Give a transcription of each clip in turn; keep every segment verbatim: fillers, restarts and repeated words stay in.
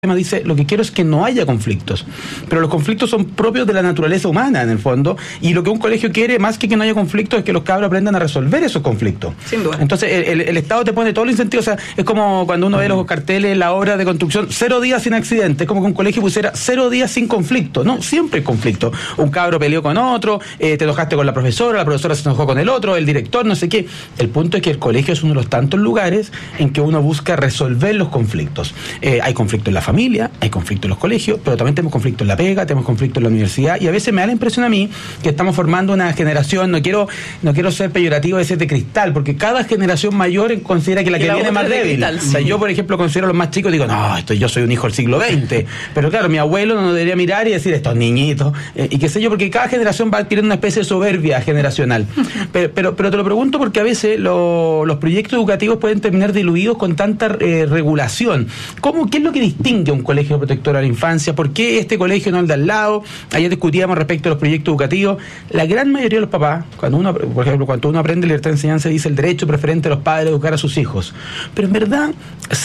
dice, lo que quiero es que no haya conflictos, pero los conflictos son propios de la naturaleza humana en el fondo, y lo que un colegio quiere más que que no haya conflictos es que los cabros aprendan a resolver esos conflictos. Sin duda. Entonces el, el, el Estado te pone todo el incentivo, o sea, es como cuando uno ve los carteles, la obra de construcción, cero días sin accidente, es como que un colegio pusiera cero días sin conflicto, no, siempre hay conflicto, un cabro peleó con otro, eh, te enojaste con la profesora, la profesora se enojó con el otro, el director, no sé qué. El punto es que el colegio es uno de los tantos lugares en que uno busca resolver los conflictos. Eh, hay conflicto en la familia, hay conflicto en los colegios, pero también tenemos conflicto en la pega, tenemos conflicto en la universidad, y a veces me da la impresión a mí que estamos formando una generación, no quiero no quiero ser peyorativo, decir de cristal, porque cada generación mayor considera que la que la viene es más débil. Cristal, sí. O sea, yo, por ejemplo, considero a los más chicos, digo, no, esto yo soy un hijo del siglo veinte, pero claro, mi abuelo no debería mirar y decir, estos niñitos, eh, y qué sé yo, porque cada generación va adquiriendo una especie de soberbia generacional. pero, pero, pero te lo pregunto porque a veces lo, los proyectos educativos pueden terminar diluidos con tanta eh, regulación. ¿Cómo, ¿Qué es lo que distingue a un colegio protector a la infancia? ¿Por qué este colegio no el de al lado? Ayer discutíamos respecto a los proyectos educativos. La gran mayoría de los papás, cuando uno, por ejemplo, cuando uno aprende libertad de enseñanza, dice el derecho preferente de los padres a educar a sus hijos. Pero en verdad,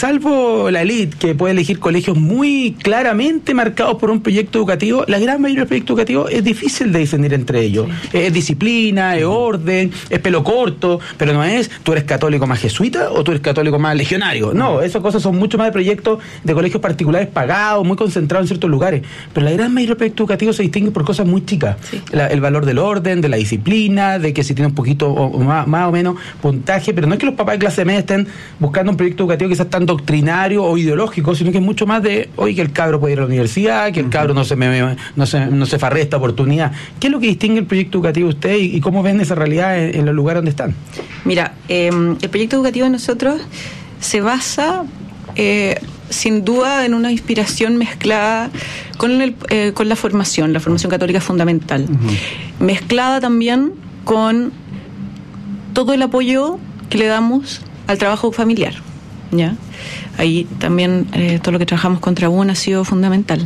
salvo la élite que puede elegir colegios muy claramente marcados por un proyecto educativo, la gran mayoría de los proyectos educativos es difícil de discernir entre ellos. Sí. Es disciplina, es orden, es pelo corto, pero no es tú eres católico más jesuita o tú eres católico más legionario. No, esas cosas son mucho más de proyectos de colegios particulares pagados, muy concentrados en ciertos lugares. Pero la gran mayoría de proyectos educativos se distinguen por cosas muy chicas. Sí. La, el valor del orden, de la disciplina, de que si tiene un poquito o, o más, más o menos puntaje, pero no es que los papás de clase media estén buscando un proyecto educativo quizás tan doctrinario o ideológico, sino que es mucho más de, oye, que el cabro puede ir a la universidad, que el cabro no se me, no se, no se farre esta oportunidad. ¿Qué es lo que distingue el proyecto educativo de usted y, y cómo ven esa realidad en, en los lugares donde están? Mira, eh, el proyecto educativo de nosotros se basa eh, sin duda en una inspiración mezclada con, el, eh, con la formación, la formación católica fundamental, uh-huh. mezclada también con todo el apoyo que le damos al trabajo familiar, ¿ya? Ahí también eh, todo lo que trabajamos contra U N ha sido fundamental.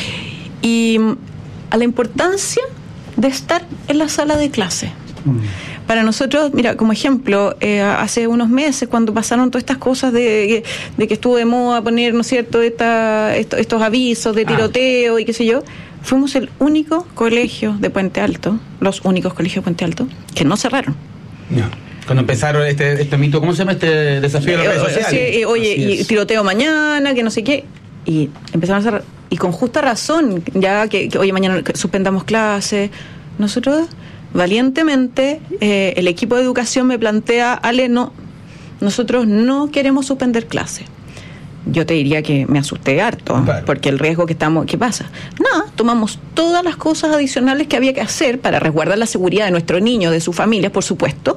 Y a la importancia de estar en la sala de clase. Uh-huh. Para nosotros, mira, como ejemplo, eh, hace unos meses cuando pasaron todas estas cosas de, de que estuvo de moda poner, ¿no es cierto?, esta, esto, estos avisos de tiroteo ah. y qué sé yo, fuimos el único colegio de Puente Alto, los únicos colegios de Puente Alto, que no cerraron. No. Cuando empezaron este, este mito, ¿cómo se llama este desafío de las redes sociales? Sí, eh, oye, y tiroteo mañana, que no sé qué, y empezaron a cerrar, y con justa razón, ya que, que oye, mañana suspendamos clases. Nosotros valientemente, eh, el equipo de educación me plantea, Ale, no, nosotros no queremos suspender clases. Yo te diría que me asusté harto, claro. porque el riesgo que estamos, ¿qué pasa? Nada, tomamos todas las cosas adicionales que había que hacer para resguardar la seguridad de nuestro niño, de su familia, por supuesto,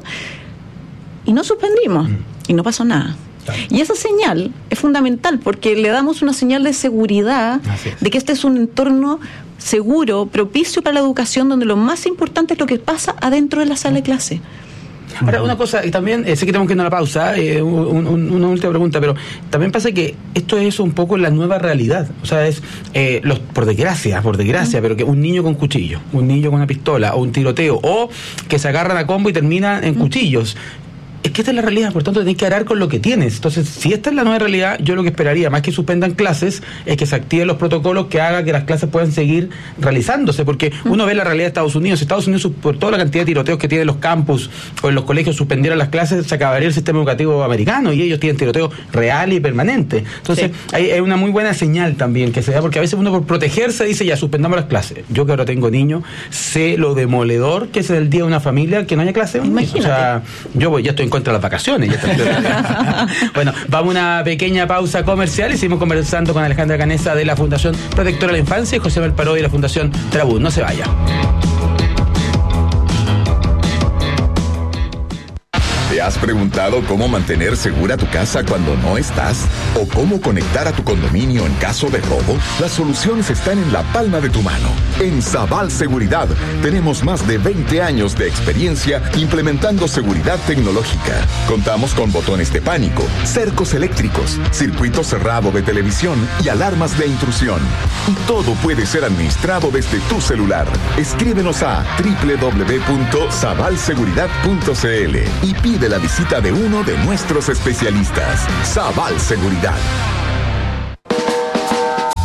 y no suspendimos, mm. y no pasó nada. Claro. Y esa señal es fundamental porque le damos una señal de seguridad, de que este es un entorno seguro, propicio para la educación, donde lo más importante es lo que pasa adentro de la sala de clase. Ahora, una cosa, y también, eh, sé que tenemos que ir a una pausa, eh, un, un, una última pregunta, pero también pasa que esto es un poco la nueva realidad. O sea, es, eh, los por desgracia, por desgracia, uh-huh. pero que un niño con cuchillo, un niño con una pistola, o un tiroteo, o que se agarran a combo y terminan en uh-huh. cuchillos. Es que esta es la realidad, por tanto tenés que arar con lo que tienes. Entonces, si esta es la nueva realidad, yo lo que esperaría, más que suspendan clases, es que se activen los protocolos que hagan que las clases puedan seguir realizándose, porque uno ve la realidad de Estados Unidos. Si Estados Unidos, por toda la cantidad de tiroteos que tienen los campus o en los colegios, suspendieran las clases, se acabaría el sistema educativo americano, y ellos tienen tiroteo real y permanente. Entonces, sí. hay, hay una muy buena señal también que se da, porque a veces uno por protegerse dice, ya, suspendamos las clases. Yo que ahora tengo niños, sé lo demoledor que es el día de una familia que no haya clase. Imagínate. O sea, yo voy, ya estoy en contra de las vacaciones. Ya bueno, vamos a una pequeña pausa comercial y seguimos conversando con Alejandra Canessa de la Fundación Protectora de la Infancia y José Manuel Parodi de la Fundación Trabud. No se vaya. ¿Te has preguntado cómo mantener segura tu casa cuando no estás? ¿O cómo conectar a tu condominio en caso de robo? Las soluciones están en la palma de tu mano. En Sabal Seguridad tenemos más de veinte años de experiencia implementando seguridad tecnológica. Contamos con botones de pánico, cercos eléctricos, circuito cerrado de televisión y alarmas de intrusión. Y todo puede ser administrado desde tu celular. Escríbenos a doble u doble u doble u punto sabal seguridad punto c l y pide la visita de uno de nuestros especialistas. Sabal Seguridad.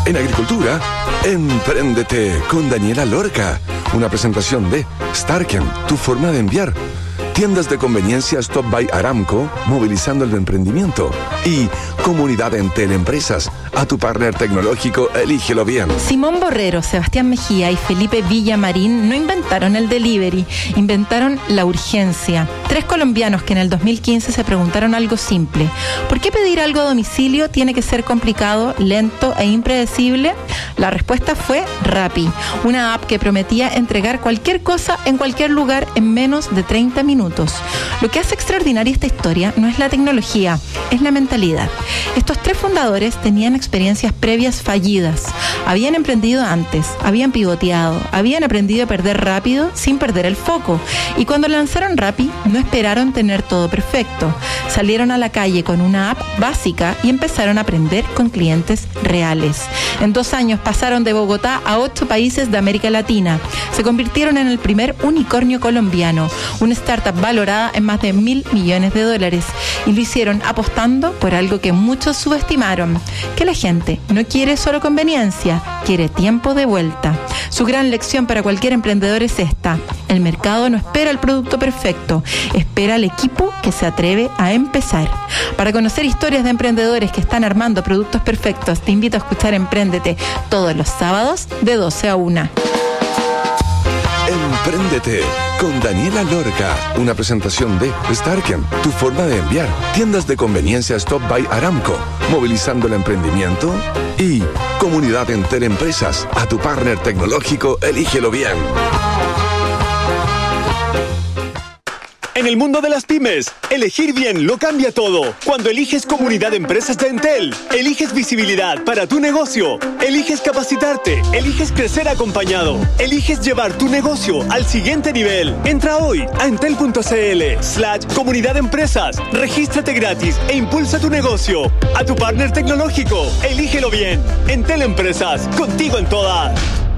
En agricultura, Empréndete con Daniela Lorca. Una presentación de Starken, tu forma de enviar. Tiendas de conveniencia Stop by Aramco, movilizando el emprendimiento. Y Comunidad Entel Empresas. A tu partner tecnológico, elígelo bien. Simón Borrero, Sebastián Mejía y Felipe Villamarín no inventaron el delivery, inventaron la urgencia. Tres colombianos que en el dos mil quince se preguntaron algo simple. ¿Por qué pedir algo a domicilio tiene que ser complicado, lento e impredecible? La respuesta fue Rappi, una app que prometía entregar cualquier cosa en cualquier lugar en menos de treinta minutos. Lo que hace extraordinaria esta historia no es la tecnología, es la mentalidad. Estos tres fundadores tenían experiencias previas fallidas. Habían emprendido antes, habían pivoteado, habían aprendido a perder rápido sin perder el foco. Y cuando lanzaron Rappi, no esperaron tener todo perfecto. Salieron a la calle con una app básica y empezaron a aprender con clientes reales. En dos años pasaron de Bogotá a ocho países de América Latina. Se convirtieron en el primer unicornio colombiano, una startup valorada en más de mil millones de dólares. Y lo hicieron apostando por algo que muchos subestimaron, que la gente no quiere solo conveniencia, quiere tiempo de vuelta. Su gran lección para cualquier emprendedor es esta: el mercado no espera el producto perfecto, espera al equipo que se atreve a empezar. Para conocer historias de emprendedores que están armando productos perfectos, te invito a escuchar Empréndete todos los sábados de doce a una. Empréndete con Daniela Lorca. Una presentación de Starken, tu forma de enviar. Tiendas de conveniencia Stop by Aramco, movilizando el emprendimiento. Y Comunidad Entel Empresas. A tu partner tecnológico, elígelo bien. En el mundo de las pymes, elegir bien lo cambia todo. Cuando eliges Comunidad de Empresas de Entel, eliges visibilidad para tu negocio, eliges capacitarte, eliges crecer acompañado, eliges llevar tu negocio al siguiente nivel. Entra hoy a entel.cl slash Comunidad de Empresas, regístrate gratis e impulsa tu negocio. A tu partner tecnológico, elígelo bien. Entel Empresas, contigo en todas.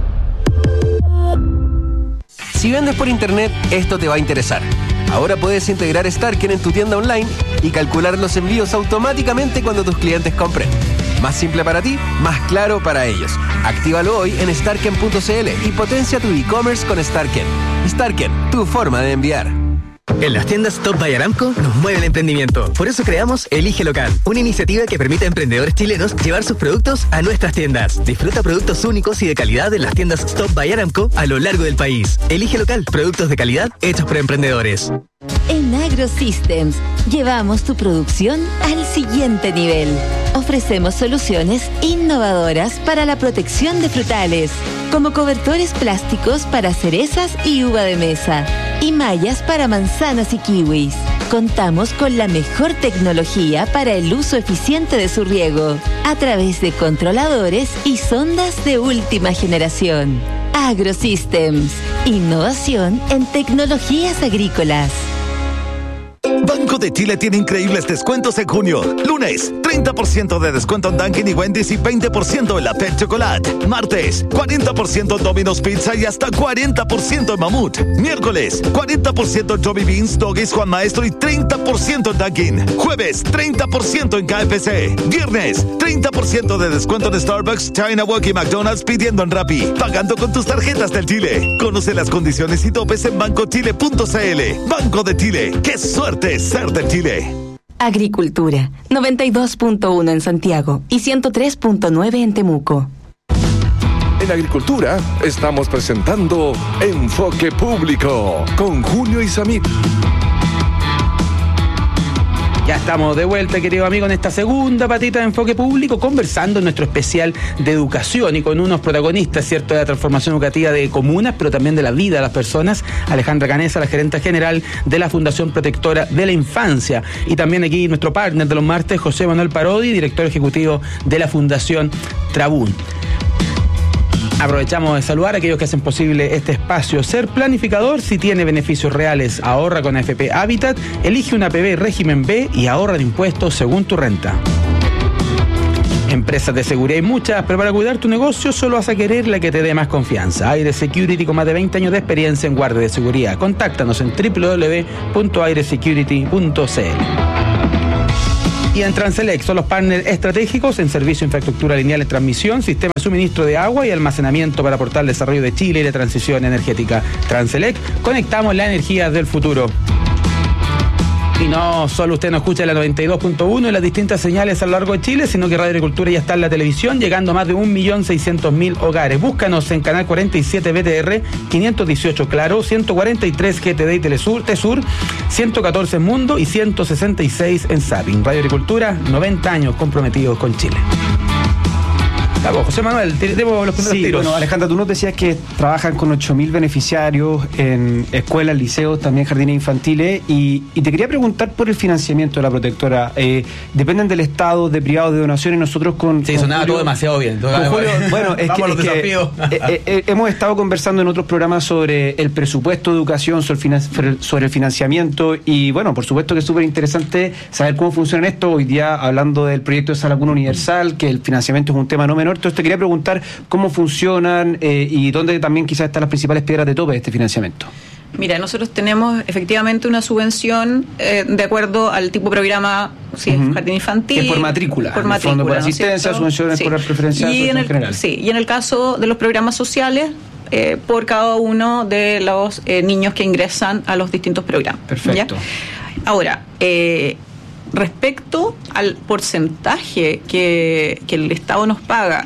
Si vendes por internet, esto te va a interesar. Ahora puedes integrar Starken en tu tienda online y calcular los envíos automáticamente cuando tus clientes compren. Más simple para ti, más claro para ellos. Actívalo hoy en starken punto c l y potencia tu e-commerce con Starken. Starken, tu forma de enviar. En las tiendas Stop by Aramco nos mueve el emprendimiento. Por eso creamos Elige Local, una iniciativa que permite a emprendedores chilenos llevar sus productos a nuestras tiendas. Disfruta productos únicos y de calidad en las tiendas Stop by Aramco a lo largo del país. Elige Local, productos de calidad hechos por emprendedores. En AgroSystems llevamos tu producción al siguiente nivel. Ofrecemos soluciones innovadoras para la protección de frutales, como cobertores plásticos para cerezas y uva de mesa, y mallas para manzanas y kiwis. Contamos con la mejor tecnología para el uso eficiente de su riego, a través de controladores y sondas de última generación. AgroSystems, innovación en tecnologías agrícolas. Banco de Chile tiene increíbles descuentos en junio. Lunes, treinta por ciento de descuento en Dunkin' y Wendy's y veinte por ciento en la Pet Chocolate. Martes, cuarenta por ciento en Domino's Pizza y hasta cuarenta por ciento en Mamut. Miércoles, cuarenta por ciento en Joby Beans, Doggies, Juan Maestro y treinta por ciento en Dunkin'. Jueves, treinta por ciento en K F C. Viernes, treinta por ciento de descuento en Starbucks, China Walk y McDonald's pidiendo en Rappi. Pagando con tus tarjetas del Chile. Conoce las condiciones y topes en banco chile punto c l. Banco de Chile. ¡Qué suerte ser de Chile! Agricultura, noventa y dos punto uno en Santiago y ciento tres punto nueve en Temuco. En Agricultura estamos presentando Enfoque Público con Junio Isamit. Ya estamos de vuelta, querido amigo, en esta segunda patita de Enfoque Público, conversando en nuestro especial de educación y con unos protagonistas, ¿cierto?, de la transformación educativa de comunas, pero también de la vida de las personas. Alejandra Canesa, la gerente general de la Fundación Protectora de la Infancia. Y también aquí nuestro partner de los martes, José Manuel Parodi, director ejecutivo de la Fundación Trabún. Aprovechamos de saludar a aquellos que hacen posible este espacio. Ser planificador si tiene beneficios reales. Ahorra con A F P Habitat, elige una A P B régimen B y ahorra de impuestos según tu renta. Empresas de seguridad hay muchas, pero para cuidar tu negocio solo vas a querer la que te dé más confianza. Aire Security, con más de veinte años de experiencia en guardia de seguridad. Contáctanos en doble u doble u doble u punto aire security punto c l. Y en Transelec son los partners estratégicos en servicio de infraestructura lineal en transmisión, sistema de suministro de agua y almacenamiento para aportar el desarrollo de Chile y la transición energética. Transelec, conectamos la energía del futuro. Y no solo usted nos escucha en la noventa y dos punto uno y las distintas señales a lo largo de Chile, sino que Radio Agricultura ya está en la televisión, llegando a más de un millón seiscientos mil hogares. Búscanos en Canal cuarenta y siete B T R, quinientos dieciocho Claro, ciento cuarenta y tres G T D y Telesur, Tesur, ciento catorce en Mundo y ciento sesenta y seis en Zapping. Radio Agricultura, noventa años comprometidos con Chile. Vamos, José Manuel, tenemos los primeros sí, tiros. Bueno, Alejandra, tú nos decías que trabajan con ocho mil beneficiarios en escuelas, liceos, también jardines infantiles, y, y te quería preguntar por el financiamiento de la protectora. Eh, ¿Dependen del Estado, de privados, de donaciones? Nosotros con... Sí, con sonaba Julio, todo demasiado bien. Todo con Julio, bueno, es Vamos que, a los es que eh, eh, hemos estado conversando en otros programas sobre el presupuesto de educación, sobre el, finan- sobre el financiamiento, y bueno, por supuesto que es súper interesante saber cómo funciona esto. Hoy día, hablando del proyecto de Sala Cuna Universal, que el financiamiento es un tema no menor, entonces te quería preguntar cómo funcionan eh, y dónde también quizás están las principales piedras de tope de este financiamiento. Mira, nosotros tenemos efectivamente una subvención eh, de acuerdo al tipo de programa, sí, uh-huh. jardín infantil. Que por matrícula. Por en matrícula. Fondo por ¿no asistencia, subvenciones sí. por preferencial, y en el, general. Sí, y en el caso de los programas sociales, eh, por cada uno de los eh, niños que ingresan a los distintos programas. Perfecto. ¿Ya? Ahora, eh, respecto al porcentaje que, que el Estado nos paga,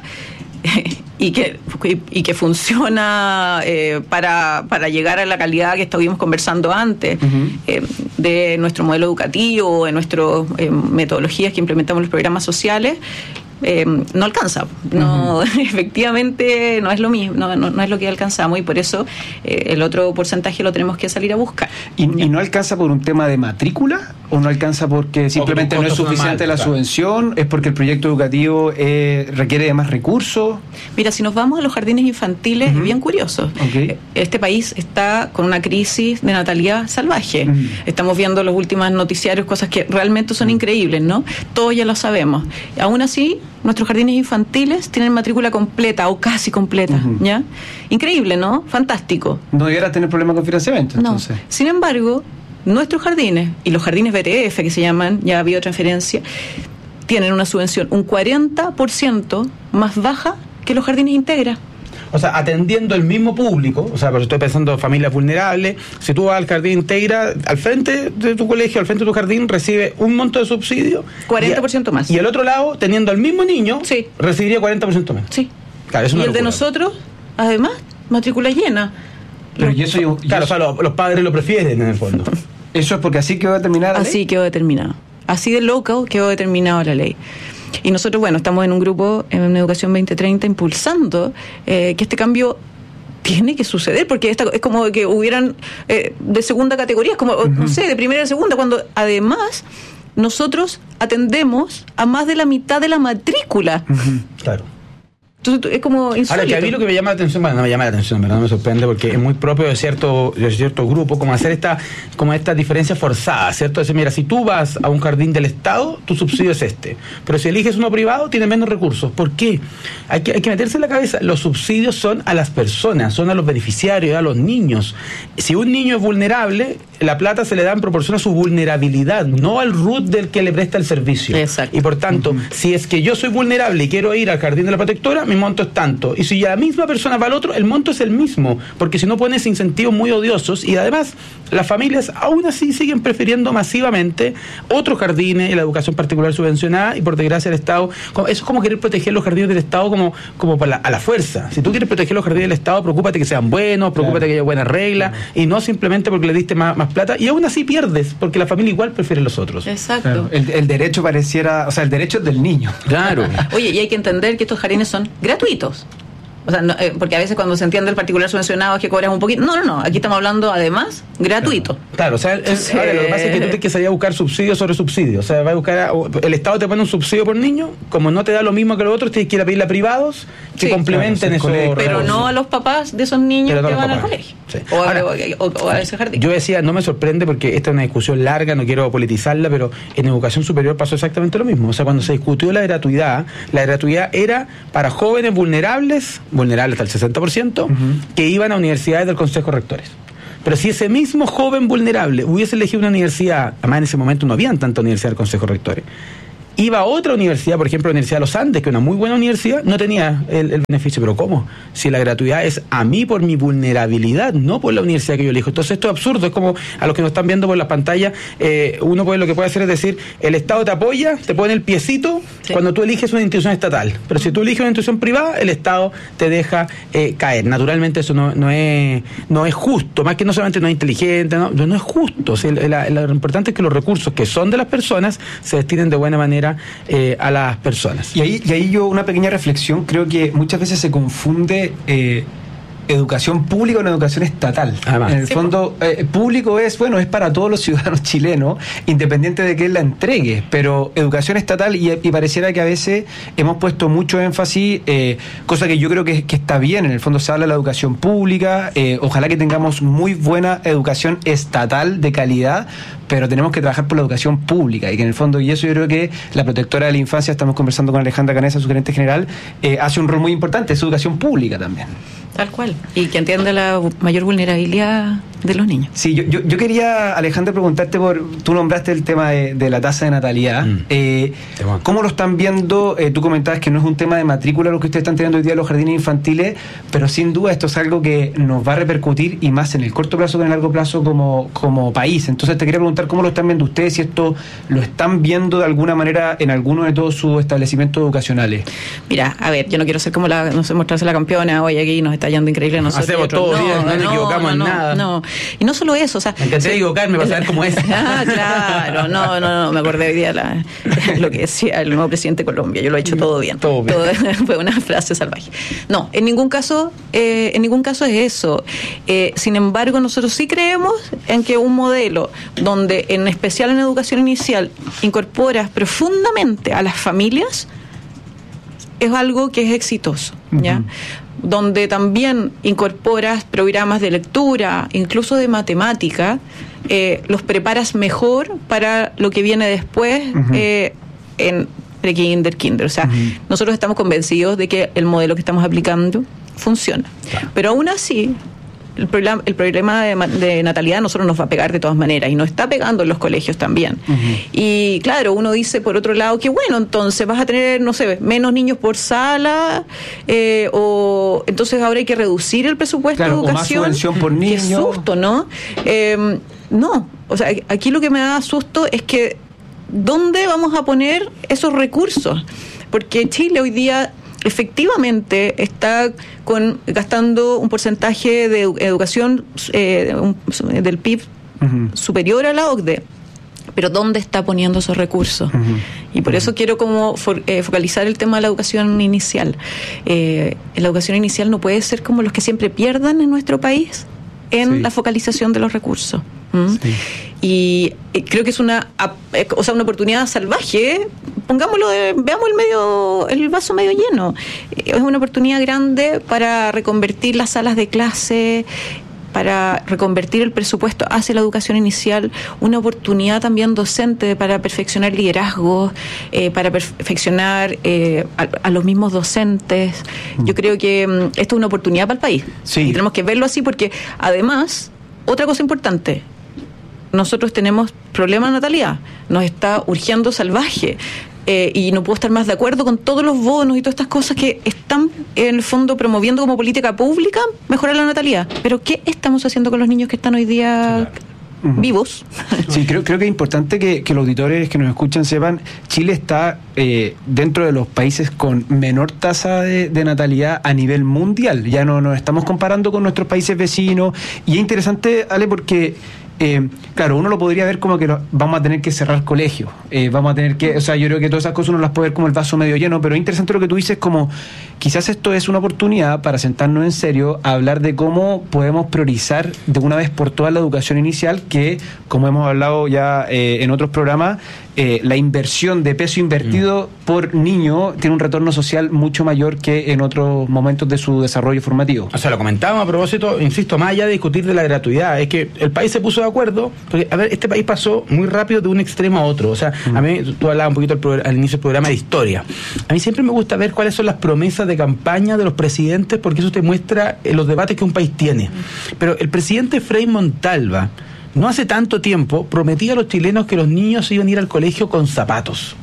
y que y que funciona eh, para, para llegar a la calidad que estuvimos conversando antes, uh-huh. eh, de nuestro modelo educativo, de nuestras eh, metodologías que implementamos en los programas sociales, eh, no alcanza. No, uh-huh. Efectivamente no es lo mismo, no, no, no es lo que alcanzamos, y por eso eh, el otro porcentaje lo tenemos que salir a buscar. ¿Y, ¿Y no alcanza por un tema de matrícula? ¿O no alcanza porque simplemente no es suficiente mal, la claro. subvención? ¿Es porque el proyecto educativo eh, requiere de más recursos? Mira, si nos vamos a los jardines infantiles, uh-huh. es bien curioso. Okay. Este país está con una crisis de natalidad salvaje. Uh-huh. Estamos viendo los últimos noticiarios, cosas que realmente son uh-huh. increíbles, ¿no? Todos ya lo sabemos. Aún así, nuestros jardines infantiles tienen matrícula completa o casi completa, uh-huh. ¿ya? Increíble, ¿no? Fantástico. No debiera tener problemas con financiamiento, entonces. No. Sin embargo, nuestros jardines y los jardines B T F, que se llaman, ya biotransferencia, tienen una subvención un cuarenta por ciento más baja que los jardines Integra. O sea, atendiendo el mismo público, o sea, pero estoy pensando en familias vulnerables, si tú vas al jardín Integra, al frente de tu colegio, al frente de tu jardín, recibe un monto de subsidio. cuarenta por ciento más. Y el otro lado, teniendo al mismo niño, sí. recibiría cuarenta por ciento más. Sí. Claro, es una y el locura. De nosotros, además, matrícula llena. Pero y eso yo, claro, yo... o sea, los, los padres lo prefieren en el fondo. Eso es porque así quedó determinada la así ley. Así quedó determinado. Así de loco quedó determinada la ley. Y nosotros, bueno, estamos en un grupo en Educación veinte treinta impulsando eh, que este cambio tiene que suceder, porque esta, es como que hubieran eh, de segunda categoría, es como, uh-huh. no sé, de primera y de segunda, cuando además nosotros atendemos a más de la mitad de la matrícula. Uh-huh. Claro. Entonces, es como insólito. Ahora, que a mí lo que me llama la atención, bueno, no me llama la atención, ¿verdad? No me sorprende, porque es muy propio de cierto, de cierto grupo, como hacer esta, como esta diferencia forzada, ¿cierto? Decir, mira, si tú vas a un jardín del Estado, tu subsidio es este, pero si eliges uno privado, tienes menos recursos. ¿Por qué? Hay que, hay que meterse en la cabeza, los subsidios son a las personas, son a los beneficiarios, a los niños. Si un niño es vulnerable, la plata se le da en proporción a su vulnerabilidad, no al R U T del que le presta el servicio. Exacto. Y por tanto, uh-huh. si es que yo soy vulnerable y quiero ir al jardín de la protectora, mi monto es tanto. Y si la misma persona va al otro, el monto es el mismo, porque si no pones incentivos muy odiosos, y además las familias aún así siguen prefiriendo masivamente otros jardines y la educación particular subvencionada, y por desgracia el Estado, eso es como querer proteger los jardines del Estado como, como para la, a la fuerza. Si tú quieres proteger los jardines del Estado, preocúpate que sean buenos, preocúpate claro. que haya buenas reglas, claro. y no simplemente porque le diste más, más plata, y aún así pierdes, porque la familia igual prefiere los otros. Exacto. Claro. El, el derecho pareciera, o sea, el derecho es del niño. Claro. Oye, y hay que entender que estos jardines son gratuitos. O sea, no, eh, porque a veces cuando se entiende el particular subvencionado es que cobras un poquito. No, no, no. Aquí estamos hablando, además, gratuito. Claro, claro o sea, es, sí. ahora, lo que pasa es que tú tienes que salir a buscar subsidio sobre subsidio. O sea, va a buscar a, el Estado te pone un subsidio por niño, como no te da lo mismo que los otros, tienes que ir a pedirle a privados que sí, complementen claro, eso. Pero no a los papás de esos niños no que van al colegio. Sí. O, ahora, a, o, o a ese jardín. Yo decía, no me sorprende porque esta es una discusión larga, no quiero politizarla, pero en educación superior pasó exactamente lo mismo. O sea, cuando se discutió la gratuidad, la gratuidad era para jóvenes vulnerables, vulnerables hasta el sesenta por ciento, uh-huh. que iban a universidades del Consejo de Rectores. Pero si ese mismo joven vulnerable hubiese elegido una universidad, además en ese momento no habían tanta universidad del Consejo de Rectores, iba a otra universidad, por ejemplo la Universidad de los Andes, que es una muy buena universidad, no tenía el, el beneficio. Pero ¿cómo? Si la gratuidad es a mí por mi vulnerabilidad, no por la universidad que yo elijo. Entonces esto es absurdo, es como a los que nos están viendo por las pantallas, eh, uno puede, lo que puede hacer es decir, el Estado te apoya, te pone el piecito sí. cuando tú eliges una institución estatal, pero si tú eliges una institución privada, el Estado te deja eh, caer. Naturalmente eso no, no es no es justo, más que no solamente no es inteligente, no, no es justo. O sea, la, la, lo importante es que los recursos que son de las personas se destinen de buena manera eh, a las personas. Y ahí, y ahí yo una pequeña reflexión, creo que muchas veces se confunde eh, educación pública con educación estatal. Además, en el sí, fondo, eh, público es, bueno, es para todos los ciudadanos chilenos, independiente de que él la entregue, pero educación estatal, y, y pareciera que a veces hemos puesto mucho énfasis, eh, cosa que yo creo que, que está bien, en el fondo se habla de la educación pública, eh, ojalá que tengamos muy buena educación estatal de calidad, pero tenemos que trabajar por la educación pública, y que en el fondo, y eso yo creo que la protectora de la infancia, estamos conversando con Alejandra Canessa, su gerente general, eh, hace un rol muy importante, es educación pública también. Tal cual, y que entienda la mayor vulnerabilidad de los niños. Sí, yo, yo, yo quería, Alejandra, preguntarte por, tú nombraste el tema de, de la tasa de natalidad, mm. eh, ¿cómo lo están viendo? Eh, tú comentabas que no es un tema de matrícula lo que ustedes están teniendo hoy día en los jardines infantiles, pero sin duda esto es algo que nos va a repercutir, y más en el corto plazo que en el largo plazo como, como país. Entonces te quería preguntar cómo lo están viendo ustedes, si esto lo están viendo de alguna manera en alguno de todos sus establecimientos educacionales. Mira, a ver, yo no quiero ser como la, no sé, mostrarse la campeona, hoy aquí nos está yendo increíble nosotros. Hacemos todo no, bien, no, no nos equivocamos no, en nada. No, y no solo eso, o sea... Me encanté de equivocarme para saber cómo es. Ah, claro, no, no, no, me acordé hoy día la, lo que decía el nuevo presidente de Colombia, yo lo he hecho todo bien. Todo bien. Todo, fue una frase salvaje. No, en ningún caso, eh, en ningún caso es eso. Eh, sin embargo, nosotros sí creemos en que un modelo donde, en especial en educación inicial, incorporas profundamente a las familias, es algo que es exitoso, ¿ya? Uh-huh. Donde también incorporas programas de lectura, incluso de matemática, eh, los preparas mejor para lo que viene después uh-huh. eh, en pre-kinder, kinder. O sea, uh-huh. nosotros estamos convencidos de que el modelo que estamos aplicando funciona. Claro. Pero aún así, el problema, el problema de, de natalidad a nosotros nos va a pegar de todas maneras, y nos está pegando en los colegios también. Uh-huh. Y claro, uno dice por otro lado que bueno, entonces vas a tener, no sé, menos niños por sala, eh, o entonces ahora hay que reducir el presupuesto claro, de educación. O más subvención por niño. Qué susto, ¿no? Eh, no, o sea, aquí lo que me da susto es que ¿dónde vamos a poner esos recursos? Porque Chile hoy día efectivamente está con gastando un porcentaje de educación eh, un, del P I B uh-huh. superior a la O C D E, pero ¿dónde está poniendo esos recursos? Uh-huh. Y por uh-huh. eso quiero como for, eh, focalizar el tema de la educación inicial. Eh, la educación inicial no puede ser como los que siempre pierdan en nuestro país en sí. la focalización de los recursos. ¿Mm? Sí. Y eh, creo que es una eh, o sea, una oportunidad salvaje, pongámoslo, de, veamos el medio el vaso medio lleno. Eh, es una oportunidad grande para reconvertir las salas de clase, para reconvertir el presupuesto hacia la educación inicial, una oportunidad también docente para perfeccionar liderazgos, eh, para perfeccionar eh, a, a los mismos docentes. Yo creo que um, esto es una oportunidad para el país. Sí. Y tenemos que verlo así porque, además, otra cosa importante, nosotros tenemos problemas de natalidad, nos está urgiendo salvaje. Eh, y no puedo estar más de acuerdo con todos los bonos y todas estas cosas que están en el fondo promoviendo como política pública mejorar la natalidad. Pero ¿qué estamos haciendo con los niños que están hoy día claro. vivos? Sí, creo, creo que es importante que, que los auditores que nos escuchan sepan, Chile está eh, dentro de los países con menor tasa de, de natalidad a nivel mundial. Ya no nos estamos comparando con nuestros países vecinos. Y es interesante, Ale, porque... Eh, claro, uno lo podría ver como que lo, vamos a tener que cerrar colegios, eh, vamos a tener que, o sea, yo creo que todas esas cosas uno las puede ver como el vaso medio lleno, pero es interesante lo que tú dices, como quizás esto es una oportunidad para sentarnos en serio a hablar de cómo podemos priorizar de una vez por todas la educación inicial, que como hemos hablado ya eh, en otros programas, eh, la inversión de peso invertido mm. por niño tiene un retorno social mucho mayor que en otros momentos de su desarrollo formativo. O sea, lo comentábamos a propósito, insisto, más allá de discutir de la gratuidad, es que el país se puso de acuerdo, porque, a ver, este país pasó muy rápido de un extremo a otro. O sea, mm. a mí, tú hablabas un poquito al, programa, al inicio del programa de historia. A mí siempre me gusta ver cuáles son las promesas de campaña de los presidentes, porque eso te muestra eh, los debates que un país tiene. Pero el presidente Frei Montalva, no hace tanto tiempo, prometía a los chilenos que los niños iban a ir al colegio con zapatos.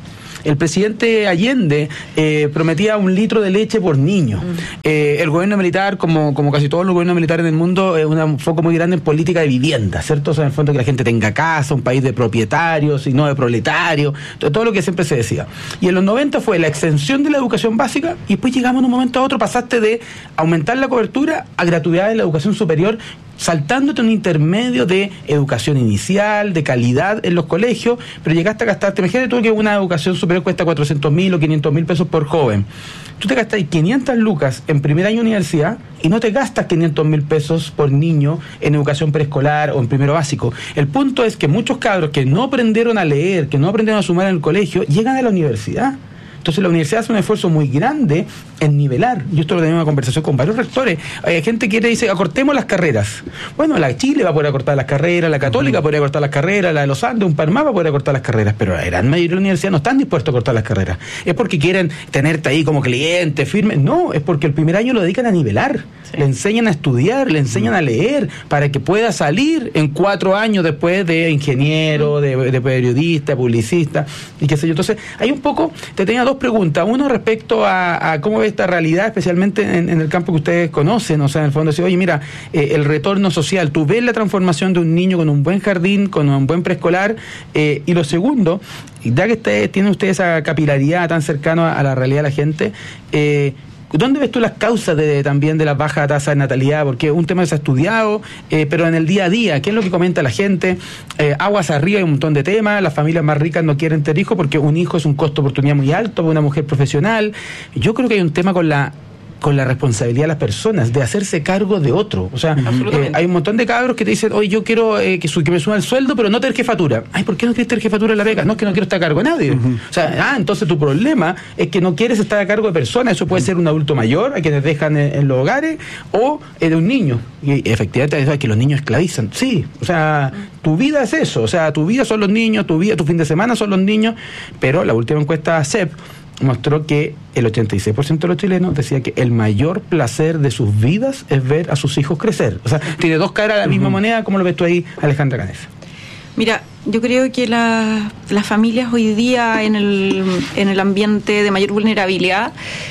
El presidente Allende eh, prometía un litro de leche por niño. Mm. Eh, el gobierno militar, como, como casi todos los gobiernos militares del mundo, es un foco muy grande en política de vivienda, ¿cierto? O sea, en el fondo que la gente tenga casa, un país de propietarios y no de proletarios, todo, todo lo que siempre se decía. Y en los noventa fue la extensión de la educación básica y después llegamos en un momento a otro, pasaste de aumentar la cobertura a gratuidad de la educación superior, saltándote un intermedio de educación inicial, de calidad en los colegios, pero llegaste a gastarte, imagínate tú que una educación superior cuesta cuatrocientos mil o quinientos mil pesos por joven. Tú te gastas quinientas lucas en primer año de universidad y no te gastas quinientos mil pesos por niño en educación preescolar o en primero básico. El punto es que muchos cabros que no aprendieron a leer, que no aprendieron a sumar en el colegio, llegan a la universidad. Entonces la universidad hace un esfuerzo muy grande en nivelar. Yo esto lo tenía una conversación con varios rectores. Hay gente que dice, acortemos las carreras. Bueno, la Chile va a poder acortar las carreras, la Católica podría acortar las carreras, la de los Andes, un par más va a poder acortar las carreras, pero la gran mayoría de la universidad no están dispuestos a cortar las carreras. ¿Es porque quieren tenerte ahí como cliente, firme? No, es porque el primer año lo dedican a nivelar. Sí. Le enseñan a estudiar, le enseñan a leer, para que pueda salir en cuatro años después de ingeniero, de, de periodista, publicista, y qué sé yo. Entonces, hay un poco, te tenía dos preguntas. Uno respecto a, a cómo ve esta realidad, especialmente en, en el campo que ustedes conocen, o sea, en el fondo, decir, oye, mira, eh, el retorno social, tú ves la transformación de un niño con un buen jardín, con un buen preescolar, eh, y lo segundo, ya que ustedes, tienen ustedes esa capilaridad tan cercana a la realidad de la gente, eh, ¿dónde ves tú las causas de, también de la baja tasa de natalidad? Porque es un tema que se ha estudiado, eh, pero en el día a día, ¿qué es lo que comenta la gente? Eh, aguas arriba hay un montón de temas, las familias más ricas no quieren tener hijos porque un hijo es un costo de oportunidad muy alto para una mujer profesional. Yo creo que hay un tema con la con la responsabilidad de las personas, de hacerse cargo de otro. O sea, eh, hay un montón de cabros que te dicen, oye, yo quiero eh, que, su, que me suba el sueldo, pero no tener jefatura. Ay, ¿por qué no quieres tener jefatura en la beca? No, es que no quiero estar a cargo de nadie. Uh-huh. O sea, ah, entonces tu problema es que no quieres estar a cargo de personas. Eso puede ser un adulto mayor, a quienes dejan en, en los hogares, o eh, de un niño. Y efectivamente, es que los niños esclavizan. Sí, o sea, tu vida es eso. O sea, tu vida son los niños, tu vida, tu fin de semana son los niños, pero la última encuesta C E P mostró que el ochenta y seis por ciento de los chilenos decía que el mayor placer de sus vidas es ver a sus hijos crecer. O sea, tiene dos caras de la misma uh-huh. moneda. ¿Cómo lo ves tú ahí, Alejandra Canessa? Mira, yo creo que la, las familias hoy día en el, en el ambiente de mayor vulnerabilidad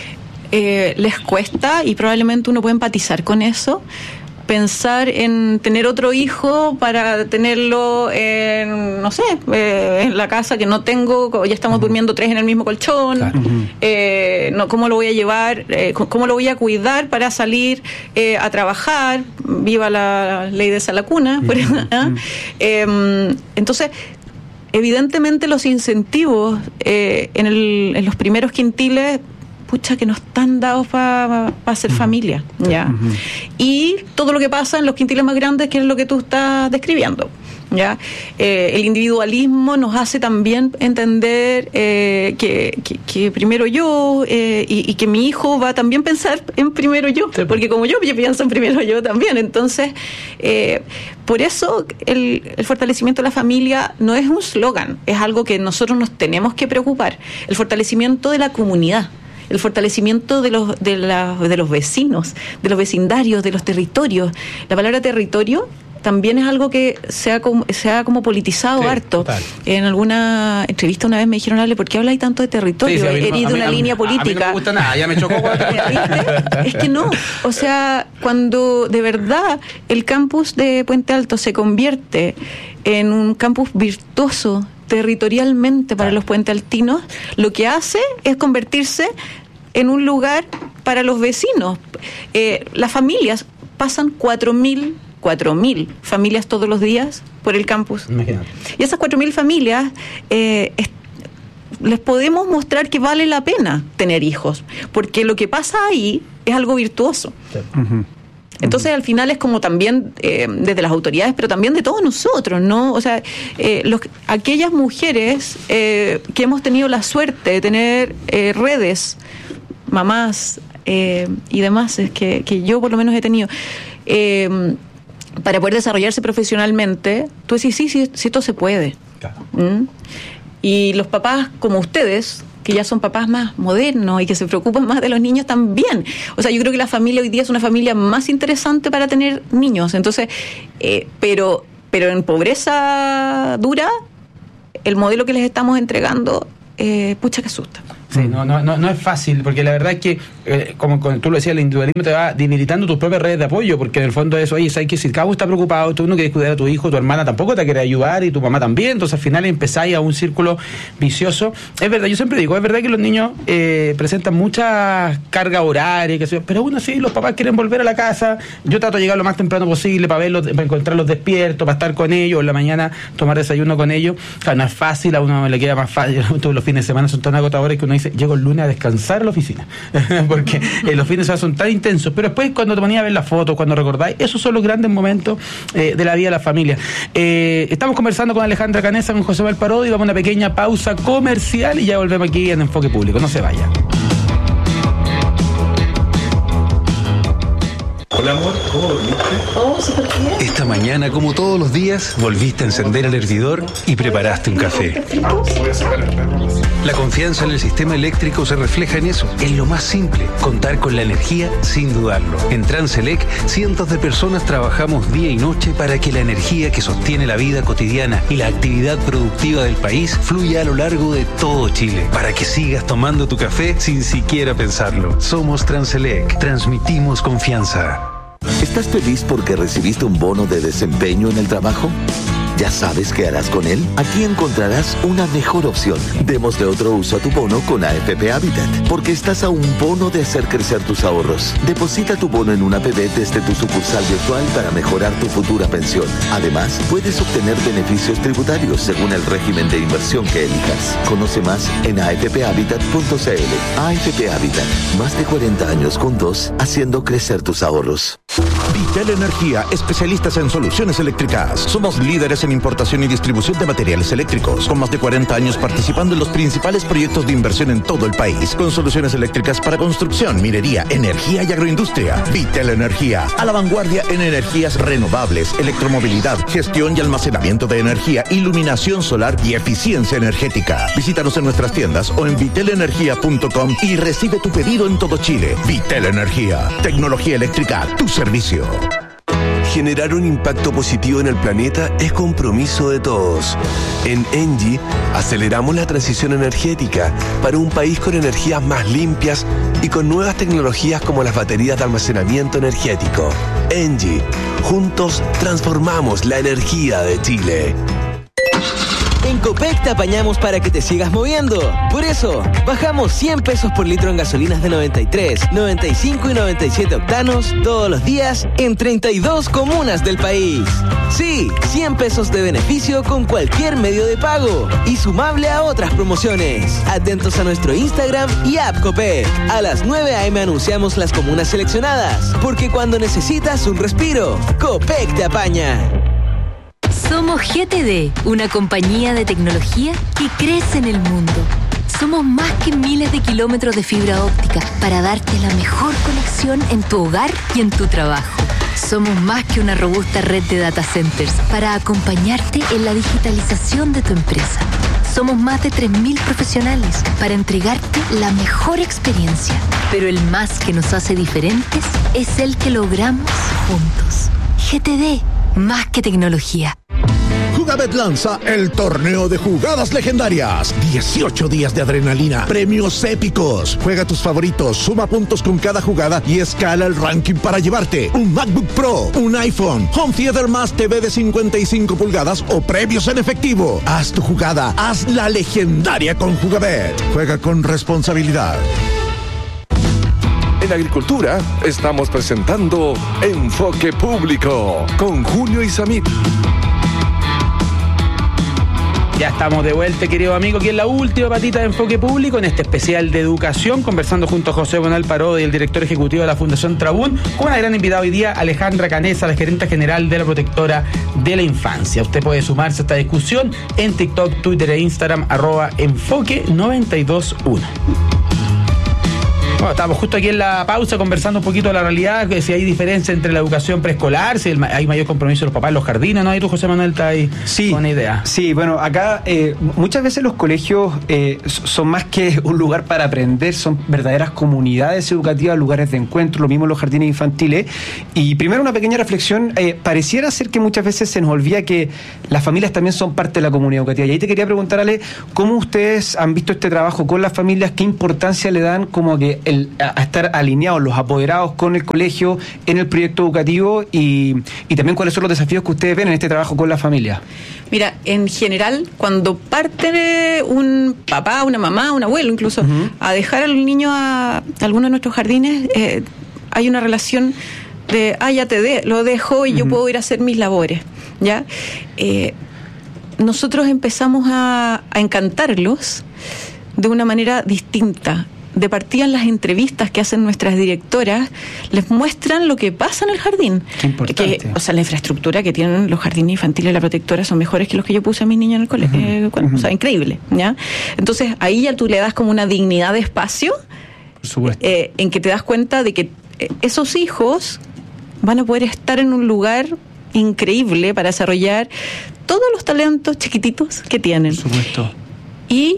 eh, les cuesta, y probablemente uno puede empatizar con eso, pensar en tener otro hijo para tenerlo en, no sé, eh, en la casa que no tengo, ya estamos uh-huh. durmiendo tres en el mismo colchón, claro. uh-huh. eh, no, ¿cómo lo voy a llevar? Eh, ¿Cómo lo voy a cuidar para salir eh, a trabajar? Viva la ley de Salacuna. Uh-huh. ¿eh? Eh, entonces, evidentemente los incentivos eh, en, el, en los primeros quintiles, pucha, que no están dados para pa, pa ser uh-huh. familia, ¿ya? Uh-huh. Y todo lo que pasa en los quintiles más grandes, que es lo que tú estás describiendo, ¿ya? Eh, el individualismo nos hace también entender eh, que, que, que primero yo eh, y, y que mi hijo va a también pensar en primero yo, sí, porque como yo, yo pienso en primero yo también. Entonces, eh, por eso el, el fortalecimiento de la familia no es un slogan, es algo que nosotros nos tenemos que preocupar. El fortalecimiento de la comunidad, el fortalecimiento de los de, la, de los vecinos, de los vecindarios, de los territorios. La palabra territorio también es algo que se ha como, se ha como politizado sí, harto. Total. En alguna entrevista una vez me dijeron, Ale, ¿por qué habláis tanto de territorio? Sí, sí, He herido una mí, línea a mí, política. A mí no me gusta nada, ya me chocó. Es que no, o sea, cuando de verdad el campus de Puente Alto se convierte en un campus virtuoso territorialmente para los puentealtinos, lo que hace es convertirse en un lugar para los vecinos. Eh, las familias pasan cuatro mil familias todos los días por el campus. Imagínate. Y esas cuatro mil familias eh, est- les podemos mostrar que vale la pena tener hijos, porque lo que pasa ahí es algo virtuoso. Sí. Uh-huh. Entonces, al final es como también eh, desde las autoridades, pero también de todos nosotros, ¿no? O sea, eh, los, aquellas mujeres eh, que hemos tenido la suerte de tener eh, redes, mamás eh, y demás, es que, que yo por lo menos he tenido, eh, para poder desarrollarse profesionalmente, tú decís, sí, sí, sí, esto se puede. Claro. ¿Mm? Y los papás como ustedes, que ya son papás más modernos y que se preocupan más de los niños también. O sea, yo creo que la familia hoy día es una familia más interesante para tener niños. Entonces, eh, pero, pero en pobreza dura, el modelo que les estamos entregando eh, pucha que asusta. Sí, no, no, no, no es fácil, porque la verdad es que, eh, como, como tú lo decías, el individualismo te va debilitando tus propias redes de apoyo, porque en el fondo eso, oye, sabes que si cada uno está preocupado, tú no quieres cuidar a tu hijo, tu hermana tampoco te quiere ayudar y tu mamá también, entonces al final empezáis a un círculo vicioso. Es verdad, yo siempre digo, es verdad que los niños eh, presentan mucha carga horaria, que sé yo, pero aún así los papás quieren volver a la casa, yo trato de llegar lo más temprano posible para verlos, para encontrarlos despiertos, para estar con ellos, en la mañana tomar desayuno con ellos. Claro, no es fácil, a uno le queda más fácil, todos los fines de semana son tan agotadores que uno dice, llego el lunes a descansar a la oficina, porque eh, los fines de semana son tan intensos, pero después cuando te ponías a ver las fotos, cuando recordáis, esos son los grandes momentos eh, de la vida de la familia. Eh, estamos conversando con Alejandra Canessa, con José Manuel Parodi, vamos a una pequeña pausa comercial y ya volvemos aquí en Enfoque Público, no se vayan. Hola amor, ¿cómo dormiste? Oh, súper bien. Esta mañana, como todos los días, volviste a encender el hervidor y preparaste un café. La confianza en el sistema eléctrico se refleja en eso, en lo más simple, contar con la energía sin dudarlo. En Transelec, cientos de personas trabajamos día y noche para que la energía que sostiene la vida cotidiana y la actividad productiva del país fluya a lo largo de todo Chile, para que sigas tomando tu café sin siquiera pensarlo. Somos Transelec, transmitimos confianza. ¿Estás feliz porque recibiste un bono de desempeño en el trabajo? ¿Ya sabes qué harás con él? Aquí encontrarás una mejor opción. Démosle otro uso a tu bono con A F P Habitat, porque estás a un bono de hacer crecer tus ahorros. Deposita tu bono en una A P B desde tu sucursal virtual para mejorar tu futura pensión. Además, puedes obtener beneficios tributarios según el régimen de inversión que elijas. Conoce más en a f p habitat punto c l. A F P Habitat, más de cuarenta años juntos, haciendo crecer tus ahorros. Vitel Energía, especialistas en soluciones eléctricas. Somos líderes en importación y distribución de materiales eléctricos, con más de cuarenta años participando en los principales proyectos de inversión en todo el país, con soluciones eléctricas para construcción, minería, energía y agroindustria. Vitel Energía, a la vanguardia en energías renovables, electromovilidad, gestión y almacenamiento de energía, iluminación solar y eficiencia energética. Visítanos en nuestras tiendas o en vitel energía punto com y recibe tu pedido en todo Chile. Vitel Energía, tecnología eléctrica a tu servicio. Generar un impacto positivo en el planeta es compromiso de todos. En Engie aceleramos la transición energética para un país con energías más limpias y con nuevas tecnologías como las baterías de almacenamiento energético. Engie, juntos transformamos la energía de Chile. En Copec te apañamos para que te sigas moviendo. Por eso, bajamos cien pesos por litro en gasolinas de noventa y tres, noventa y cinco y noventa y siete octanos todos los días en treinta y dos comunas del país. Sí, cien pesos de beneficio con cualquier medio de pago y sumable a otras promociones. Atentos a nuestro Instagram y app Copec. A las nueve a eme anunciamos las comunas seleccionadas, porque cuando necesitas un respiro, Copec te apaña. Somos G T D, una compañía de tecnología que crece en el mundo. Somos más que miles de kilómetros de fibra óptica para darte la mejor conexión en tu hogar y en tu trabajo. Somos más que una robusta red de data centers para acompañarte en la digitalización de tu empresa. Somos más de tres mil profesionales para entregarte la mejor experiencia. Pero el más que nos hace diferentes es el que logramos juntos. G T D, más que tecnología. Jugabet lanza el torneo de jugadas legendarias. dieciocho días de adrenalina, premios épicos. Juega tus favoritos, suma puntos con cada jugada y escala el ranking para llevarte un MacBook Pro, un iPhone, Home Theater más T V de cincuenta y cinco pulgadas o premios en efectivo. Haz tu jugada, haz la legendaria con Jugabet. Juega con responsabilidad. En Agricultura estamos presentando Enfoque Público con Julio Isamit. Ya estamos de vuelta, querido amigo, aquí en la última patita de Enfoque Público, en este especial de educación, conversando junto a José Manuel Parodi, el director ejecutivo de la Fundación Trabún, con una gran invitada hoy día, Alejandra Canessa, la gerente general de la Protectora de la Infancia. Usted puede sumarse a esta discusión en TikTok, Twitter e Instagram, arroba enfoque noventa y dos uno. Bueno, estamos justo aquí en la pausa conversando un poquito de la realidad, que si hay diferencia entre la educación preescolar, si el, hay mayor compromiso de los papás en los jardines, ¿no? Ahí tú, José Manuel, está ahí sí, con una idea. Sí, bueno, acá eh, muchas veces los colegios eh, son más que un lugar para aprender, son verdaderas comunidades educativas, lugares de encuentro, lo mismo en los jardines infantiles. Y primero una pequeña reflexión, eh, pareciera ser que muchas veces se nos olvida que las familias también son parte de la comunidad educativa. Y ahí te quería preguntar, Ale, ¿cómo ustedes han visto este trabajo con las familias? ¿Qué importancia le dan como que el, a, a estar alineados los apoderados con el colegio en el proyecto educativo? Y, y también cuáles son los desafíos que ustedes ven en este trabajo con la familia. Mira, en general, cuando parte un papá, una mamá, un abuelo incluso, uh-huh. a dejar al niño a, a alguno de nuestros jardines, eh, hay una relación de, ah, ya te de, lo dejo y uh-huh. yo puedo ir a hacer mis labores, ¿ya? Eh, nosotros empezamos a, a encantarlos de una manera distinta. De partida, en las entrevistas que hacen nuestras directoras, les muestran lo que pasa en el jardín. Qué importante. Que, o sea, la infraestructura que tienen los jardines infantiles de la protectora son mejores que los que yo puse a mis niños en el colegio. Uh-huh. Eh, uh-huh. O sea, increíble, ¿ya? Entonces, ahí ya tú le das como una dignidad de espacio, por supuesto. Eh, en que te das cuenta de que esos hijos van a poder estar en un lugar increíble para desarrollar todos los talentos chiquititos que tienen. Por supuesto. Y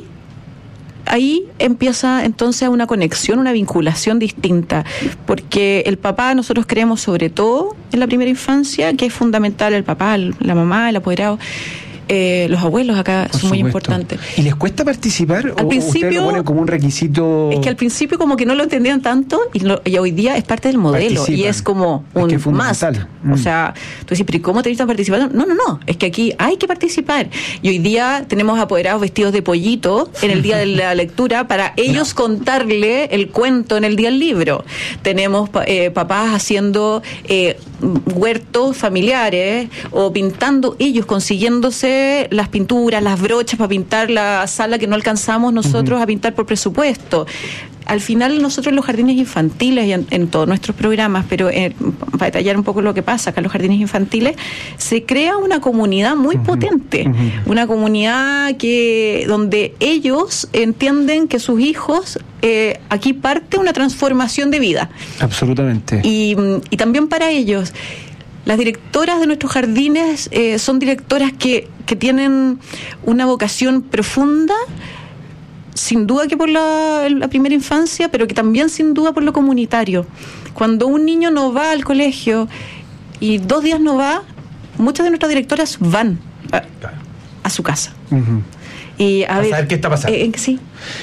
ahí empieza entonces una conexión, una vinculación distinta, porque el papá, nosotros creemos sobre todo en la primera infancia, que es fundamental el papá, la mamá, el apoderado. Eh, los abuelos acá Por son muy supuesto. importantes. ¿Y les cuesta participar? Al ¿O principio, ustedes lo ponen como un requisito? Es que al principio como que no lo entendían tanto y, lo, y hoy día es parte del modelo. Participan. Y es como un es que más. Mm. O sea, tú dices, pero ¿cómo te necesitan participar? No, no, no. Es que aquí hay que participar. Y hoy día tenemos apoderados vestidos de pollito en el día de la lectura para ellos no. contarle el cuento en el día del libro. Tenemos eh, papás haciendo eh, huertos familiares o pintando ellos, consiguiéndose las pinturas, las brochas para pintar la sala que no alcanzamos nosotros uh-huh. a pintar por presupuesto. Al final nosotros en los jardines infantiles y en, en todos nuestros programas, pero eh, para detallar un poco lo que pasa acá en los jardines infantiles, se crea una comunidad muy uh-huh. potente, uh-huh. una comunidad que donde ellos entienden que sus hijos, eh, aquí parte una transformación de vida. Absolutamente. Y, y también para ellos, las directoras de nuestros jardines eh, son directoras que, que tienen una vocación profunda, sin duda que por la, la primera infancia, pero que también sin duda por lo comunitario. Cuando un niño no va al colegio y dos días no va, muchas de nuestras directoras van a, a su casa. Uh-huh. Y a, a ver, saber qué está pasando. Eh, sí.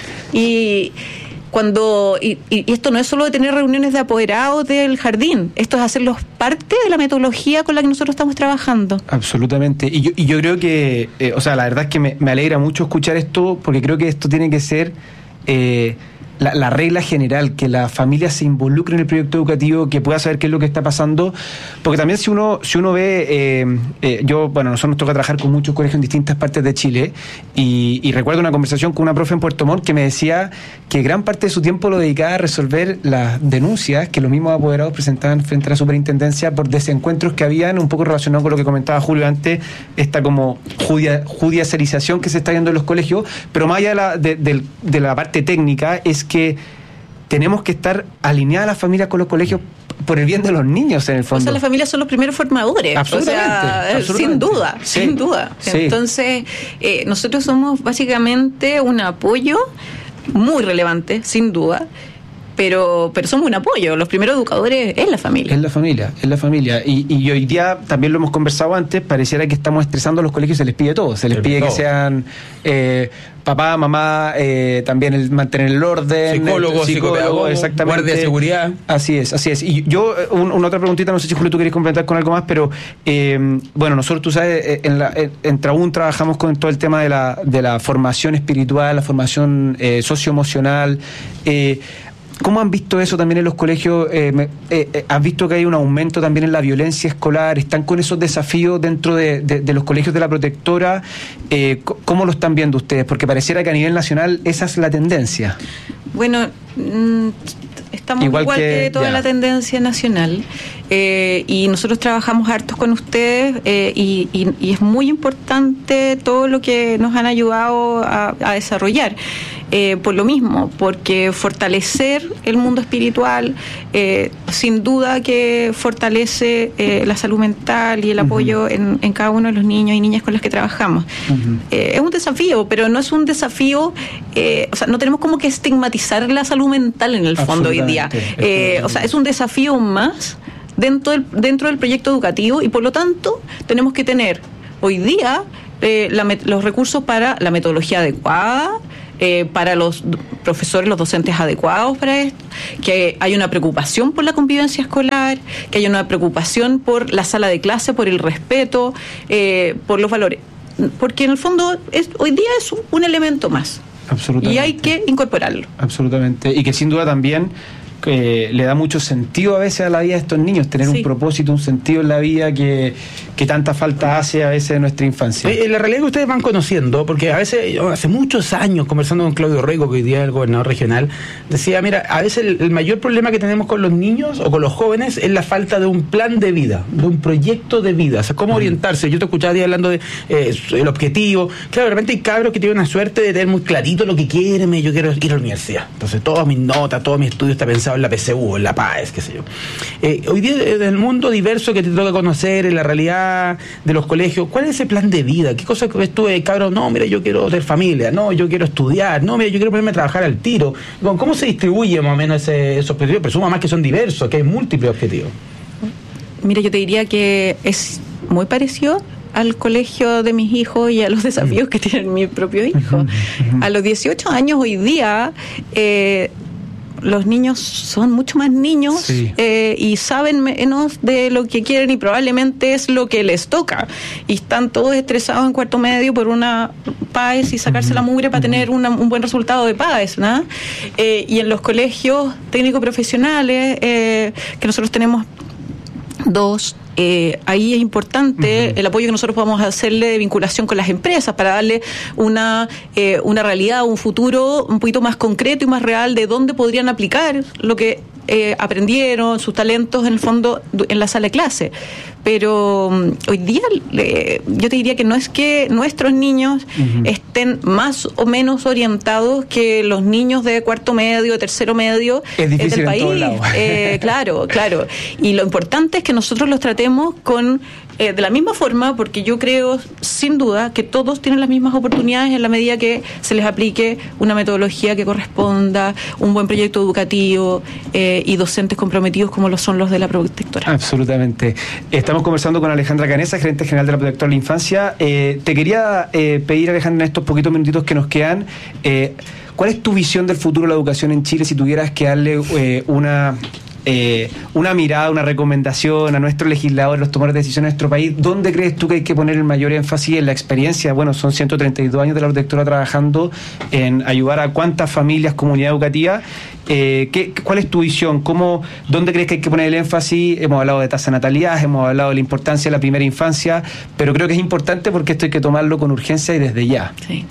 Y cuando y, y esto no es solo de tener reuniones de apoderados del jardín, esto es hacerlos parte de la metodología con la que nosotros estamos trabajando. Absolutamente. Y yo, y yo creo que, eh, o sea, la verdad es que me, me alegra mucho escuchar esto, porque creo que esto tiene que ser eh, la, la regla general, que la familia se involucre en el proyecto educativo, que pueda saber qué es lo que está pasando, porque también si uno si uno ve, eh, eh, yo, bueno, nosotros nos toca trabajar con muchos colegios en distintas partes de Chile, y, y recuerdo una conversación con una profe en Puerto Montt que me decía que gran parte de su tiempo lo dedicaba a resolver las denuncias que los mismos apoderados presentaban frente a la superintendencia por desencuentros que habían, un poco relacionado con lo que comentaba Julio antes, esta como judia, judicialización que se está viendo en los colegios, pero más allá de la, de, de, de la parte técnica, es que tenemos que estar alineadas las familias con los colegios por el bien de los niños, en el fondo. O sea, las familias son los primeros formadores. Absolutamente. O sea, absolutamente. Sin duda, sí. sin duda. Sí. Entonces, eh, nosotros somos básicamente un apoyo muy relevante, sin duda, pero pero somos un apoyo. Los primeros educadores es la familia. Es la familia, es la familia. Y, y hoy día, también lo hemos conversado antes, pareciera que estamos estresando a los colegios y se les pide todo. Se les pide que sean eh, papá, mamá, eh, también el mantener el orden, psicólogo, psicólogo, exactamente, guardia de seguridad. Así es, así es. Y yo, un, una otra preguntita, no sé si Julio tú querés complementar con algo más, pero eh, bueno, nosotros, tú sabes, en, la, en Traún trabajamos con todo el tema de la, de la formación espiritual, la formación eh, socioemocional. Eh, ¿Cómo han visto eso también en los colegios? Eh, eh, eh, ¿Has visto que hay un aumento también en la violencia escolar? ¿Están con esos desafíos dentro de, de, de los colegios de la protectora? Eh, ¿Cómo lo están viendo ustedes? Porque pareciera que a nivel nacional esa es la tendencia. Bueno, mmm, estamos igual, igual que, que toda ya. la tendencia nacional. Eh, y nosotros trabajamos hartos con ustedes eh, y, y, y es muy importante todo lo que nos han ayudado a, a desarrollar. eh, por lo mismo, porque fortalecer el mundo espiritual, eh, sin duda que fortalece eh, la salud mental y el apoyo uh-huh. en, en cada uno de los niños y niñas con los que trabajamos. Uh-huh. Eh, es un desafío, pero no es un desafío, eh, o sea, no tenemos como que estigmatizar la salud mental en el fondo hoy día. Eh, o sea, es un desafío más dentro del, dentro del proyecto educativo y por lo tanto tenemos que tener hoy día eh, la, los recursos para la metodología adecuada, eh, para los profesores, los docentes adecuados para esto, que hay una preocupación por la convivencia escolar, que hay una preocupación por la sala de clase, por el respeto, eh, por los valores, porque en el fondo es, hoy día es un, un elemento más. Absolutamente. Y hay que incorporarlo. Absolutamente. Y que sin duda también eh, le da mucho sentido a veces a la vida de estos niños, tener sí. un propósito, un sentido en la vida que, que tanta falta hace a veces de nuestra infancia. Eh, la realidad que ustedes van conociendo, porque a veces, yo hace muchos años, conversando con Claudio Rego, que hoy día es el gobernador regional, decía, mira, a veces el, el mayor problema que tenemos con los niños o con los jóvenes es la falta de un plan de vida, de un proyecto de vida, o sea, cómo orientarse. Yo te escuchaba día hablando de eh, el objetivo. Claro, de repente hay cabros que tienen una suerte de tener muy clarito lo que quieren, yo quiero ir a la universidad. Entonces, todas mis notas, todo mi estudio está pensado en la P C U, en la P A E S, qué sé yo. Eh, hoy día, en el mundo diverso que te toca conocer, en la realidad de los colegios, ¿cuál es ese plan de vida? ¿Qué cosas ves tú, eh, cabrón? No, mira, yo quiero tener familia, no, yo quiero estudiar, no, mira, yo quiero ponerme a trabajar al tiro. ¿Cómo se distribuye más o menos ese, esos objetivos? Presumo más que son diversos, que hay múltiples objetivos. Mira, yo te diría que es muy parecido al colegio de mis hijos y a los desafíos que tienen mis propios hijos. A los dieciocho años hoy día, eh, los niños son mucho más niños sí. eh, y saben menos de lo que quieren y probablemente es lo que les toca. Y están todos estresados en cuarto medio por una P A E S y sacarse uh-huh. la mugre para uh-huh. tener una, un buen resultado de P A E S, ¿no? Eh, y en los colegios técnico-profesionales, eh, que nosotros tenemos dos, Eh, ahí es importante uh-huh. el apoyo que nosotros podamos hacerle de vinculación con las empresas para darle una eh, una realidad, un futuro un poquito más concreto y más real de dónde podrían aplicar lo que eh, aprendieron, sus talentos en el fondo en la sala de clase. Pero um, hoy día eh, yo te diría que no es que nuestros niños uh-huh. estén más o menos orientados que los niños de cuarto medio, de tercero medio es difícil del país. En todos lados. Eh, claro, claro. Y lo importante es que nosotros los tratemos con eh, de la misma forma, porque yo creo sin duda que todos tienen las mismas oportunidades en la medida que se les aplique una metodología que corresponda, un buen proyecto educativo eh, y docentes comprometidos como lo son los de la protectora. Absolutamente. Estamos conversando con Alejandra Canessa, gerente general de la Protectora de la Infancia. Eh, te quería eh, pedir, Alejandra, en estos poquitos minutitos que nos quedan, eh, ¿cuál es tu visión del futuro de la educación en Chile si tuvieras que darle eh, una... Eh, una mirada, una recomendación a nuestros legisladores, los tomadores de decisiones de nuestro país? ¿Dónde crees tú que hay que poner el mayor énfasis en la experiencia? Bueno, son ciento treinta y dos años de la protectora trabajando en ayudar a cuántas familias, comunidad educativa. Eh, ¿qué, ¿Cuál es tu visión? ¿Cómo, ¿Dónde crees que hay que poner el énfasis? Hemos hablado de tasa de natalidad, hemos hablado de la importancia de la primera infancia, pero creo que es importante porque esto hay que tomarlo con urgencia y desde ya. Sí.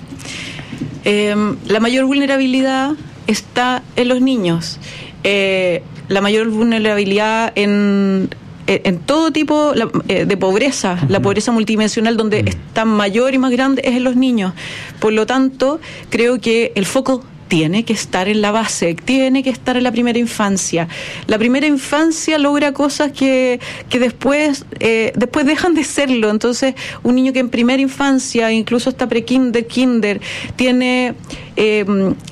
Eh, la mayor vulnerabilidad está en los niños. Eh, la mayor vulnerabilidad en, en todo tipo de pobreza, uh-huh. la pobreza multidimensional donde uh-huh. está mayor y más grande es en los niños. Por lo tanto, creo que el foco tiene que estar en la base, tiene que estar en la primera infancia. La primera infancia logra cosas que, que después, eh, después dejan de serlo. Entonces, un niño que en primera infancia, incluso hasta pre-kinder, kinder, tiene eh,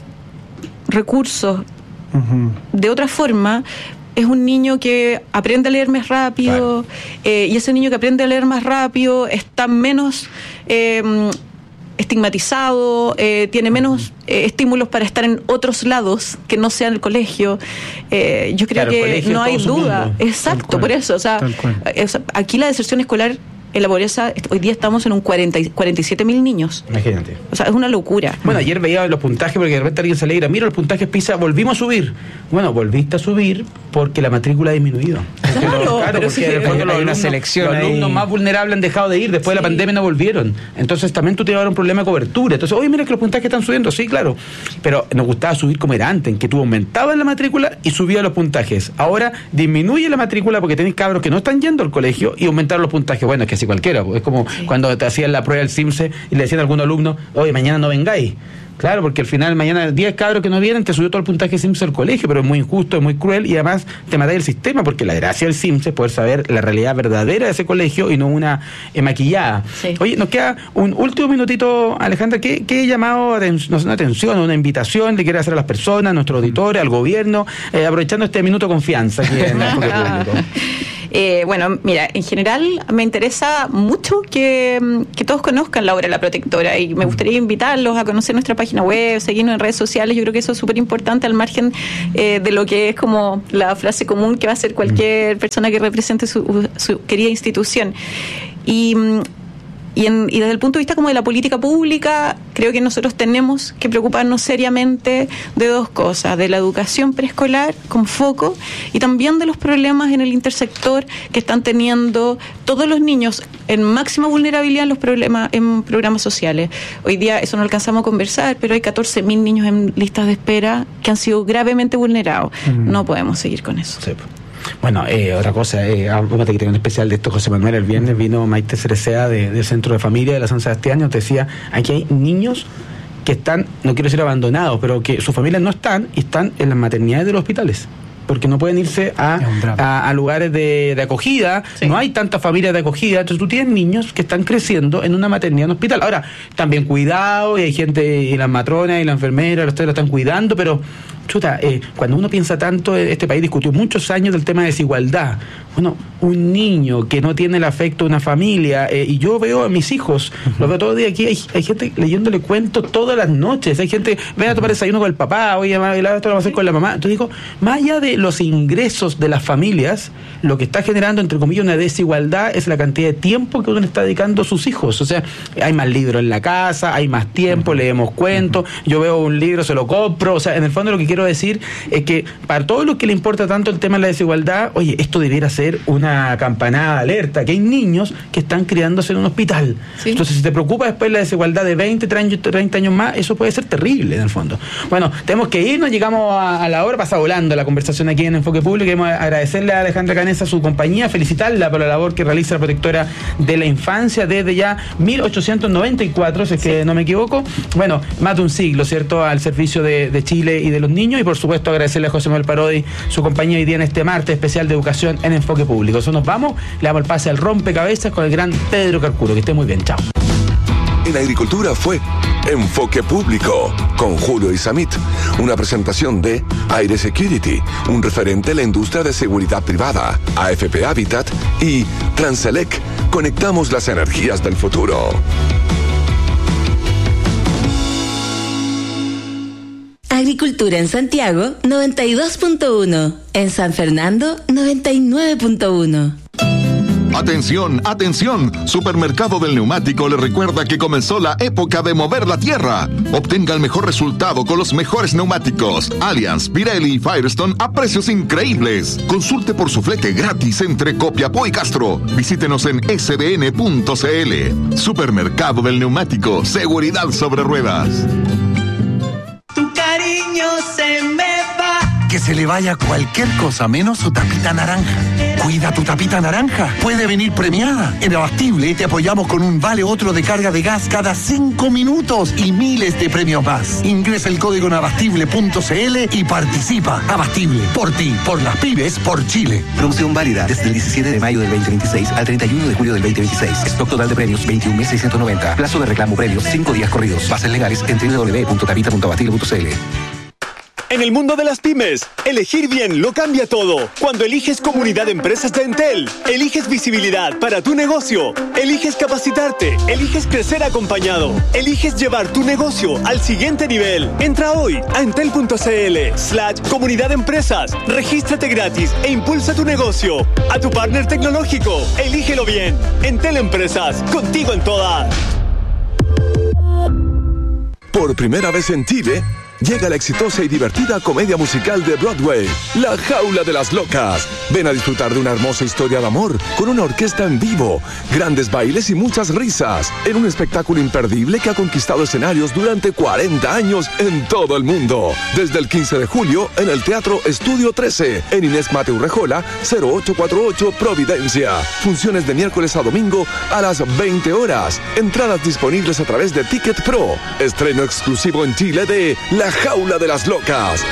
recursos Uh-huh. de otra forma, es un niño que aprende a leer más rápido, claro. eh, y ese niño que aprende a leer más rápido está menos eh, estigmatizado, eh, tiene menos eh, estímulos para estar en otros lados que no sean el colegio. Eh, yo creo claro, que no hay duda. Exacto, por eso. O sea, eh, aquí la deserción escolar en la pobreza, hoy día estamos en un cuarenta, cuarenta y siete mil niños. Imagínate. O sea, es una locura. Bueno, ayer veía los puntajes porque de repente alguien se alegra, mira los puntajes PISA, volvimos a subir. Bueno, volviste a subir porque la matrícula ha disminuido. Porque claro, lo, claro, pero porque sí, de fondo los, alumnos, selección los alumnos más vulnerables han dejado de ir, después sí. de la pandemia no volvieron. Entonces también tú tienes ahora un problema de cobertura. Entonces, oye, mira que los puntajes están subiendo, sí, claro. Pero nos gustaba subir como era antes, en que tú aumentabas la matrícula y subías los puntajes. Ahora disminuye la matrícula porque tenés cabros que no están yendo al colegio y aumentaron los puntajes. Bueno, es que así cualquiera, es como sí. cuando te hacían la prueba del CIMSE y le decían a algún alumno, oye, mañana no vengáis. Claro, porque al final mañana diez cabros que no vienen te subió todo el puntaje SIMS al colegio, pero es muy injusto, es muy cruel y además te mata el sistema, porque la gracia del SIMS es poder saber la realidad verdadera de ese colegio y no una eh, maquillada. Sí. Oye, nos queda un último minutito, Alejandra. ¿Qué, qué llamado, no sé, una atención, una invitación le quiere hacer a las personas, a nuestros auditores, al gobierno, eh, aprovechando este minuto de confianza aquí en el enfoque público? Eh, bueno, mira, en general me interesa mucho que, que todos conozcan la obra La Protectora y me gustaría invitarlos a conocer nuestra página web, seguirnos en redes sociales. Yo creo que eso es súper importante al margen eh, de lo que es como la frase común que va a hacer cualquier persona que represente su, su querida institución. Y... Y, en, y desde el punto de vista como de la política pública, creo que nosotros tenemos que preocuparnos seriamente de dos cosas: de la educación preescolar con foco y también de los problemas en el intersector que están teniendo todos los niños en máxima vulnerabilidad en los problemas en programas sociales. Hoy día eso no alcanzamos a conversar, pero hay catorce mil niños en listas de espera que han sido gravemente vulnerados. Mm. No podemos seguir con eso. Sí. Bueno, eh, otra cosa, eh, fíjate que tengo un especial de esto, José Manuel, el viernes vino Maite Cerecea de, del Centro de Familia de la San Sebastián y nos decía, aquí hay niños que están, no quiero decir abandonados, pero que sus familias no están y están en las maternidades de los hospitales, porque no pueden irse a, a, a lugares de, de acogida, sí. No hay tantas familias de acogida, entonces tú tienes niños que están creciendo en una maternidad en un hospital. Ahora, también cuidado, y hay gente, y las matronas y la enfermera, los tres lo están cuidando, pero chuta, eh, cuando uno piensa tanto, este país discutió muchos años del tema de desigualdad. Bueno, un niño que no tiene el afecto de una familia, eh, y yo veo a mis hijos, uh-huh. Los veo todo el día aquí, hay, hay gente leyéndole cuentos todas las noches, hay gente, ven a tomar desayuno con el papá, oye, esto lo vamos a hacer con la mamá. Entonces digo, más allá de los ingresos de las familias, lo que está generando, entre comillas, una desigualdad es la cantidad de tiempo que uno le está dedicando a sus hijos. O sea, hay más libros en la casa, hay más tiempo, uh-huh. Leemos cuentos, uh-huh. Yo veo un libro, se lo compro. O sea, en el fondo lo que quiero decir es que para todos los que le importa tanto el tema de la desigualdad, oye, esto debiera ser una campanada de alerta, que hay niños que están criándose en un hospital. ¿Sí? Entonces, si te preocupa después la desigualdad de veinte, treinta años más, eso puede ser terrible en el fondo. Bueno, tenemos que irnos, llegamos a, a la hora, pasa volando la conversación aquí en Enfoque Público. Queremos agradecerle a Alejandra Canessa su compañía, felicitarla por la labor que realiza la Protectora de la Infancia desde ya mil ochocientos noventa y cuatro, si es que sí. No me equivoco. Bueno, más de un siglo, ¿cierto?, al servicio de, de Chile y de los niños, y por supuesto agradecerle a José Manuel Parodi su compañía hoy día en este martes especial de educación en Enfoque Público. Eso nos vamos, le damos el pase al rompecabezas con el gran Pedro Carcuro. Que esté muy bien, chao. En Agricultura fue Enfoque Público con Julio Isamit, una presentación de Aire Security, un referente en la industria de seguridad privada, A F P Habitat y Transelec. Conectamos las energías del futuro. Agricultura en Santiago, noventa y dos punto uno. En San Fernando, noventa y nueve punto uno. Atención, atención. Supermercado del Neumático le recuerda que comenzó la época de mover la tierra. Obtenga el mejor resultado con los mejores neumáticos Allianz, Pirelli y Firestone a precios increíbles. Consulte por su flete gratis entre Copiapó y Castro. Visítenos en s b n punto c l. Supermercado del Neumático, seguridad sobre ruedas. Tu cariño se me va. Que se le vaya cualquier cosa menos su tapita naranja. Cuida tu tapita naranja. Puede venir premiada. En Abastible te apoyamos con un vale otro de carga de gas cada cinco minutos y miles de premios más. Ingresa el código en abastible punto c l y participa. Abastible, por ti, por las pymes, por Chile. Promoción válida desde el diecisiete de mayo del veinte veintiséis al treinta y uno de julio del veinte veintiséis. Stock total de premios veintiún mil seiscientos noventa. Plazo de reclamo premios cinco días corridos. Bases legales en w w w punto tapita punto abastible punto c l. En el mundo de las pymes, elegir bien lo cambia todo. Cuando eliges Comunidad de Empresas de Entel, eliges visibilidad para tu negocio, eliges capacitarte, eliges crecer acompañado, eliges llevar tu negocio al siguiente nivel. Entra hoy a entel punto c l slash comunidad de empresas, regístrate gratis e impulsa tu negocio. A tu partner tecnológico, elígelo bien. Entel Empresas, contigo en todas. Por primera vez en Chile, llega la exitosa y divertida comedia musical de Broadway, La Jaula de las Locas. Ven a disfrutar de una hermosa historia de amor con una orquesta en vivo, grandes bailes y muchas risas, en un espectáculo imperdible que ha conquistado escenarios durante cuarenta años en todo el mundo. Desde el quince de julio en el Teatro Estudio trece, en Inés Mateu Rejola, cero ocho cuatro ocho Providencia. Funciones de miércoles a domingo a las veinte horas. Entradas disponibles a través de Ticket Pro. Estreno exclusivo en Chile de La Jaula de las Locas.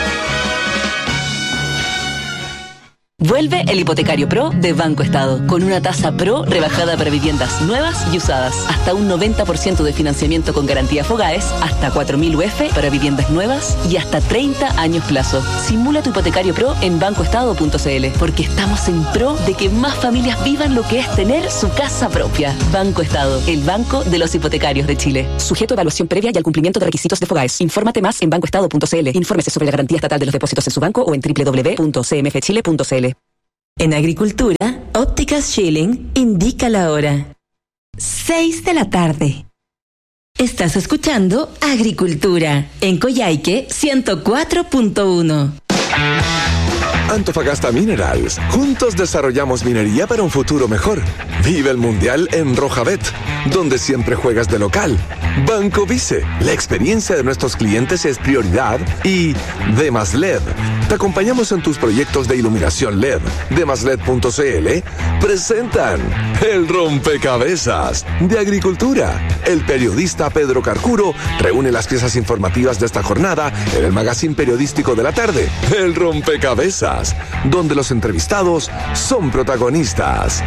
Vuelve el Hipotecario Pro de Banco Estado, con una tasa Pro rebajada para viviendas nuevas y usadas. Hasta un noventa por ciento de financiamiento con garantía Fogaes, hasta cuatro mil U F para viviendas nuevas y hasta treinta años plazo. Simula tu Hipotecario Pro en banco estado punto c l, porque estamos en pro de que más familias vivan lo que es tener su casa propia. Banco Estado, el banco de los hipotecarios de Chile. Sujeto a evaluación previa y al cumplimiento de requisitos de Fogaes. Infórmate más en banco estado punto c l. Infórmese sobre la garantía estatal de los depósitos en su banco o en doble u doble u doble u punto c m f chile punto c l. En Agricultura, Ópticas Schilling indica la hora. seis de la tarde. Estás escuchando Agricultura en Coyhaique ciento cuatro punto uno. Antofagasta Minerals. Juntos desarrollamos minería para un futuro mejor. Vive el Mundial en Rojabet, donde siempre juegas de local. Banco Vice. La experiencia de nuestros clientes es prioridad. Y Demas L E D. Te acompañamos en tus proyectos de iluminación L E D. demas led punto c l presentan El Rompecabezas de Agricultura. El periodista Pedro Carcuro reúne las piezas informativas de esta jornada en el magazine periodístico de la tarde, El Rompecabezas, donde los entrevistados son protagonistas.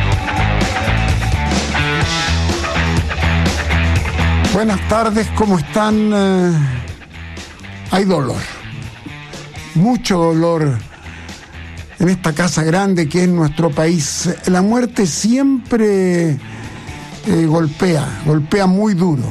Buenas tardes, ¿cómo están? Eh, hay dolor, mucho dolor en esta casa grande que es nuestro país. La muerte siempre eh, golpea, golpea muy duro,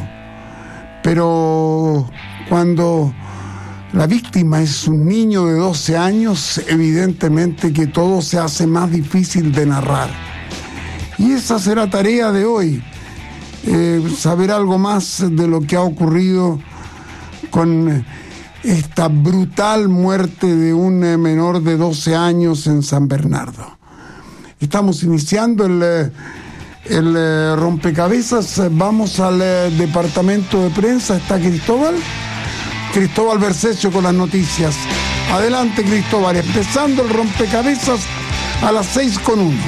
pero cuando la víctima es un niño de doce años, evidentemente que todo se hace más difícil de narrar. Y esa será tarea de hoy, eh, saber algo más de lo que ha ocurrido con esta brutal muerte de un menor de doce años en San Bernardo. Estamos iniciando el, el rompecabezas. Vamos al departamento de prensa. ¿Está Cristóbal? Cristóbal Bercesio con las noticias. Adelante, Cristóbal, empezando el rompecabezas a las seis con uno.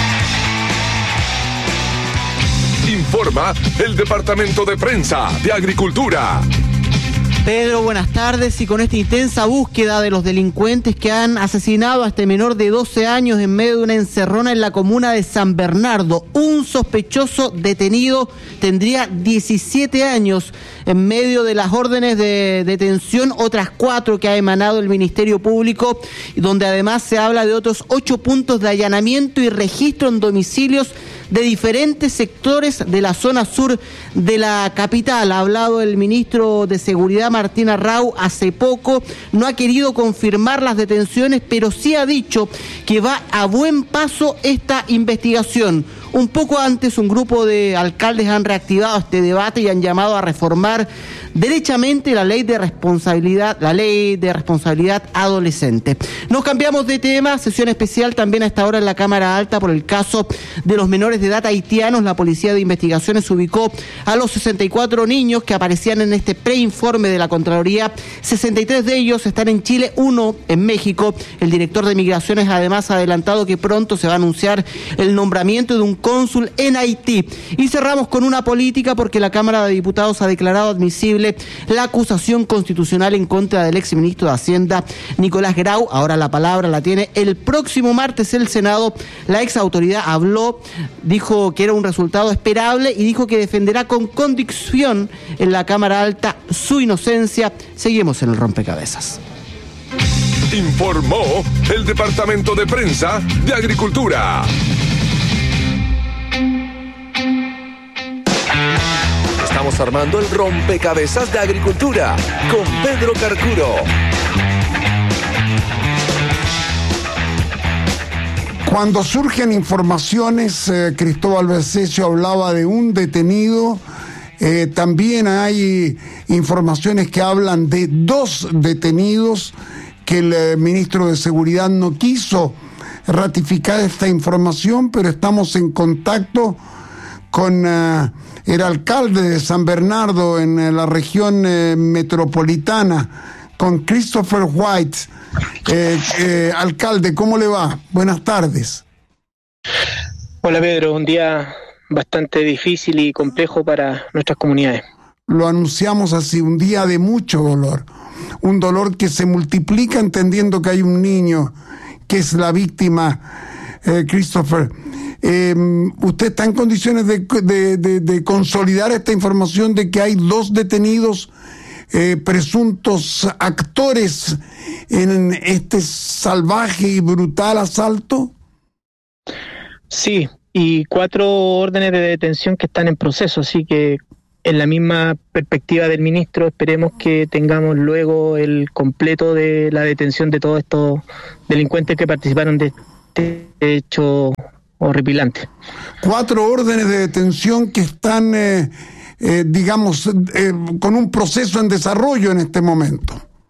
Informa el Departamento de Prensa de Agricultura. Pedro, buenas tardes. Y con esta intensa búsqueda de los delincuentes que han asesinado a este menor de doce años en medio de una encerrona en la comuna de San Bernardo, un sospechoso detenido tendría diecisiete años. En medio de las órdenes de detención, otras cuatro que ha emanado el Ministerio Público, donde además se habla de otros ocho puntos de allanamiento y registro en domicilios de diferentes sectores de la zona sur de la capital. Ha hablado el ministro de Seguridad, Martín Arrau, hace poco. No ha querido confirmar las detenciones, pero sí ha dicho que va a buen paso esta investigación. Un poco antes, un grupo de alcaldes han reactivado este debate y han llamado a reformar derechamente la ley de responsabilidad, la ley de responsabilidad adolescente. Nos cambiamos de tema, sesión especial también a esta hora en la Cámara Alta por el caso de los menores de edad haitianos. La Policía de Investigaciones ubicó a los sesenta y cuatro niños que aparecían en este preinforme de la Contraloría. sesenta y tres de ellos están en Chile, uno en México. El director de Migraciones además ha adelantado que pronto se va a anunciar el nombramiento de un cónsul en Haití. Y cerramos con una política porque la Cámara de Diputados ha declarado admisible la acusación constitucional en contra del exministro de Hacienda, Nicolás Grau. Ahora la palabra la tiene el próximo martes el Senado. La exautoridad habló, dijo que era un resultado esperable y dijo que defenderá con convicción en la Cámara Alta su inocencia. Seguimos en el rompecabezas. Informó el Departamento de Prensa de Agricultura. Estamos armando el rompecabezas de Agricultura con Pedro Carcuro. Cuando surgen informaciones, eh, Cristóbal Bercesio hablaba de un detenido Eh, también hay informaciones que hablan de dos detenidos que el eh, ministro de Seguridad no quiso ratificar esta información, pero estamos en contacto con uh, el alcalde de San Bernardo en eh, la región eh, metropolitana, con Christopher White. Eh, eh, alcalde, ¿cómo le va? Buenas tardes. Hola Pedro, un día bastante difícil y complejo para nuestras comunidades. Lo anunciamos así, un día de mucho dolor, un dolor que se multiplica entendiendo que hay un niño que es la víctima, eh, Christopher. Eh, ¿Usted está en condiciones de, de, de, de consolidar esta información de que hay dos detenidos eh, presuntos actores en este salvaje y brutal asalto? Sí, y cuatro órdenes de detención que están en proceso, así que en la misma perspectiva del ministro esperemos que tengamos luego el completo de la detención de todos estos delincuentes que participaron de este hecho horripilante. Cuatro órdenes de detención que están, eh, eh, digamos, eh, con un proceso en desarrollo en este momento.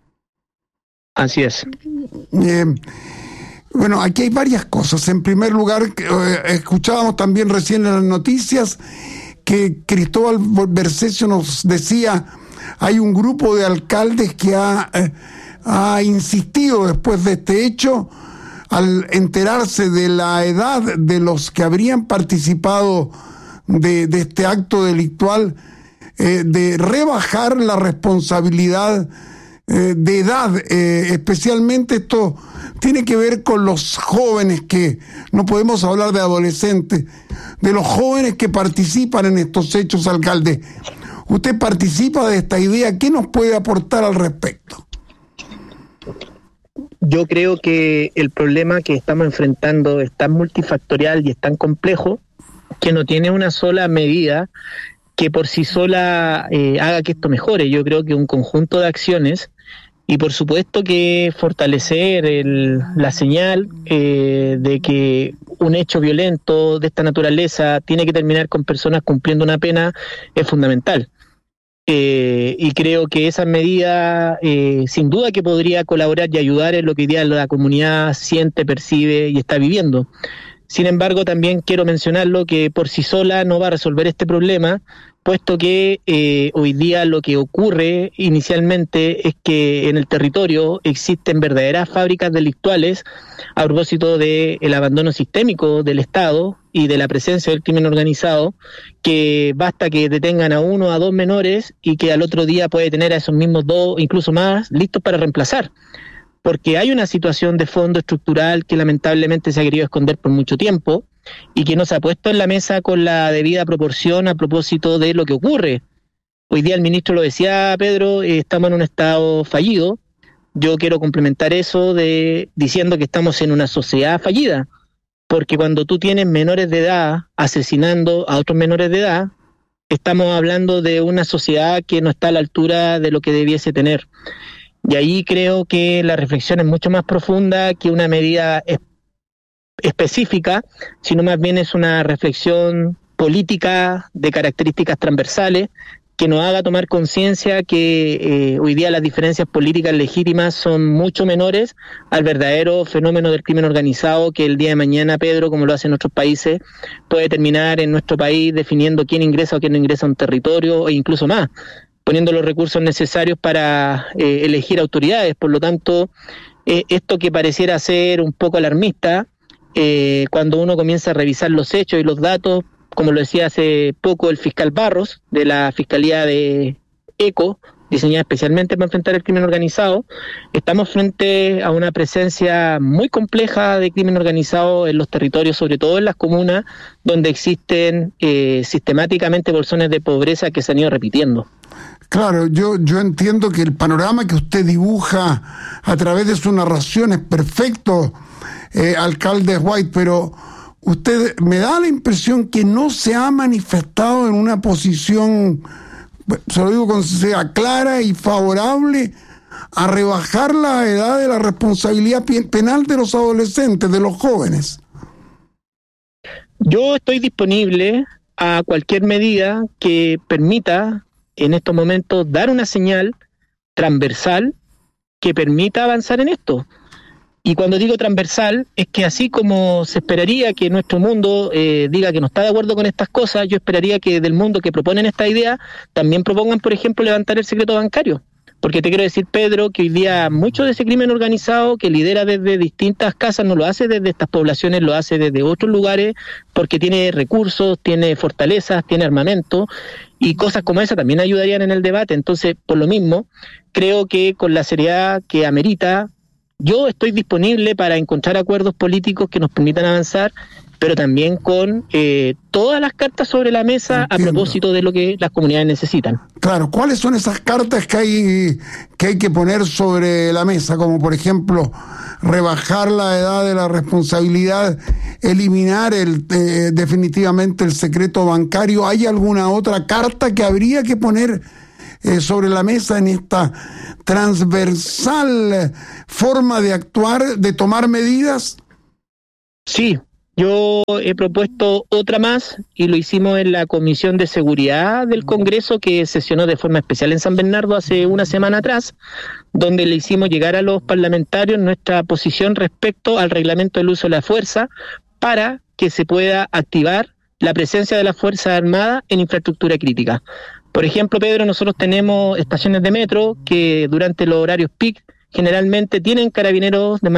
Así es. Eh, Bueno, aquí hay varias cosas. En primer lugar, eh, escuchábamos también recién en las noticias que Cristóbal Bercesio nos decía, hay un grupo de alcaldes que ha, eh, ha insistido después de este hecho, al enterarse de la edad de los que habrían participado de, de este acto delictual, eh, de rebajar la responsabilidad eh, de edad, eh, especialmente esto tiene que ver con los jóvenes, que no podemos hablar de adolescentes, de los jóvenes que participan en estos hechos, alcalde. Usted participa de esta idea, ¿qué nos puede aportar al respecto? Yo creo que el problema que estamos enfrentando es tan multifactorial y es tan complejo que no tiene una sola medida que por sí sola eh, haga que esto mejore. Yo creo que un conjunto de acciones. Y por supuesto que fortalecer el, la señal eh, de que un hecho violento de esta naturaleza tiene que terminar con personas cumpliendo una pena es fundamental. Eh, y creo que esa medida eh, sin duda que podría colaborar y ayudar en lo que hoy día la comunidad siente, percibe y está viviendo. Sin embargo, también quiero mencionarlo que por sí sola no va a resolver este problema, puesto que eh, hoy día lo que ocurre inicialmente es que en el territorio existen verdaderas fábricas delictuales a propósito del abandono sistémico del Estado y de la presencia del crimen organizado, que basta que detengan a uno o a dos menores y que al otro día puede tener a esos mismos dos, incluso más, listos para reemplazar. Porque hay una situación de fondo estructural que lamentablemente se ha querido esconder por mucho tiempo y que no se ha puesto en la mesa con la debida proporción a propósito de lo que ocurre. Hoy día el ministro lo decía, Pedro, eh, estamos en un estado fallido. Yo quiero complementar eso de diciendo que estamos en una sociedad fallida, porque cuando tú tienes menores de edad asesinando a otros menores de edad, estamos hablando de una sociedad que no está a la altura de lo que debiese tener. Y ahí creo que la reflexión es mucho más profunda que una medida es, específica, sino más bien es una reflexión política de características transversales que nos haga tomar conciencia que eh, hoy día las diferencias políticas legítimas son mucho menores al verdadero fenómeno del crimen organizado que el día de mañana, Pedro, como lo hacen otros países, puede terminar en nuestro país definiendo quién ingresa o quién no ingresa a un territorio e incluso más, poniendo los recursos necesarios para eh, elegir autoridades. Por lo tanto, eh, esto que pareciera ser un poco alarmista, eh, cuando uno comienza a revisar los hechos y los datos, como lo decía hace poco el fiscal Barros, de la Fiscalía de ECO, diseñada especialmente para enfrentar el crimen organizado, estamos frente a una presencia muy compleja de crimen organizado en los territorios, sobre todo en las comunas, donde existen eh, sistemáticamente bolsones de pobreza que se han ido repitiendo. Claro, yo, yo entiendo que el panorama que usted dibuja a través de su narración es perfecto, eh, alcalde White, pero usted me da la impresión que no se ha manifestado en una posición, se lo digo con sinceridad, clara y favorable a rebajar la edad de la responsabilidad penal de los adolescentes, de los jóvenes. Yo estoy disponible a cualquier medida que permita en estos momentos dar una señal transversal que permita avanzar en esto. Y cuando digo transversal, es que así como se esperaría que nuestro mundo eh, diga que no está de acuerdo con estas cosas, yo esperaría que del mundo que proponen esta idea también propongan, por ejemplo, levantar el secreto bancario. Porque te quiero decir, Pedro, que hoy día mucho de ese crimen organizado que lidera desde distintas casas, no lo hace desde estas poblaciones, lo hace desde otros lugares, porque tiene recursos, tiene fortalezas, tiene armamento, y cosas como esa también ayudarían en el debate. Entonces, por lo mismo, creo que con la seriedad que amerita, yo estoy disponible para encontrar acuerdos políticos que nos permitan avanzar, pero también con eh, todas las cartas sobre la mesa. Entiendo. A propósito de lo que las comunidades necesitan. Claro, ¿cuáles son esas cartas que hay que hay que poner sobre la mesa? Como por ejemplo, rebajar la edad de la responsabilidad, eliminar el eh, definitivamente el secreto bancario. ¿Hay alguna otra carta que habría que poner Eh, sobre la mesa en esta transversal forma de actuar, de tomar medidas? Sí, yo he propuesto otra más y lo hicimos en la Comisión de Seguridad del Congreso, que sesionó de forma especial en San Bernardo hace una semana atrás, donde le hicimos llegar a los parlamentarios nuestra posición respecto al reglamento del uso de la fuerza para que se pueda activar la presencia de las Fuerzas Armadas en infraestructura crítica. Por ejemplo, Pedro, nosotros tenemos estaciones de metro que durante los horarios peak generalmente tienen carabineros de manera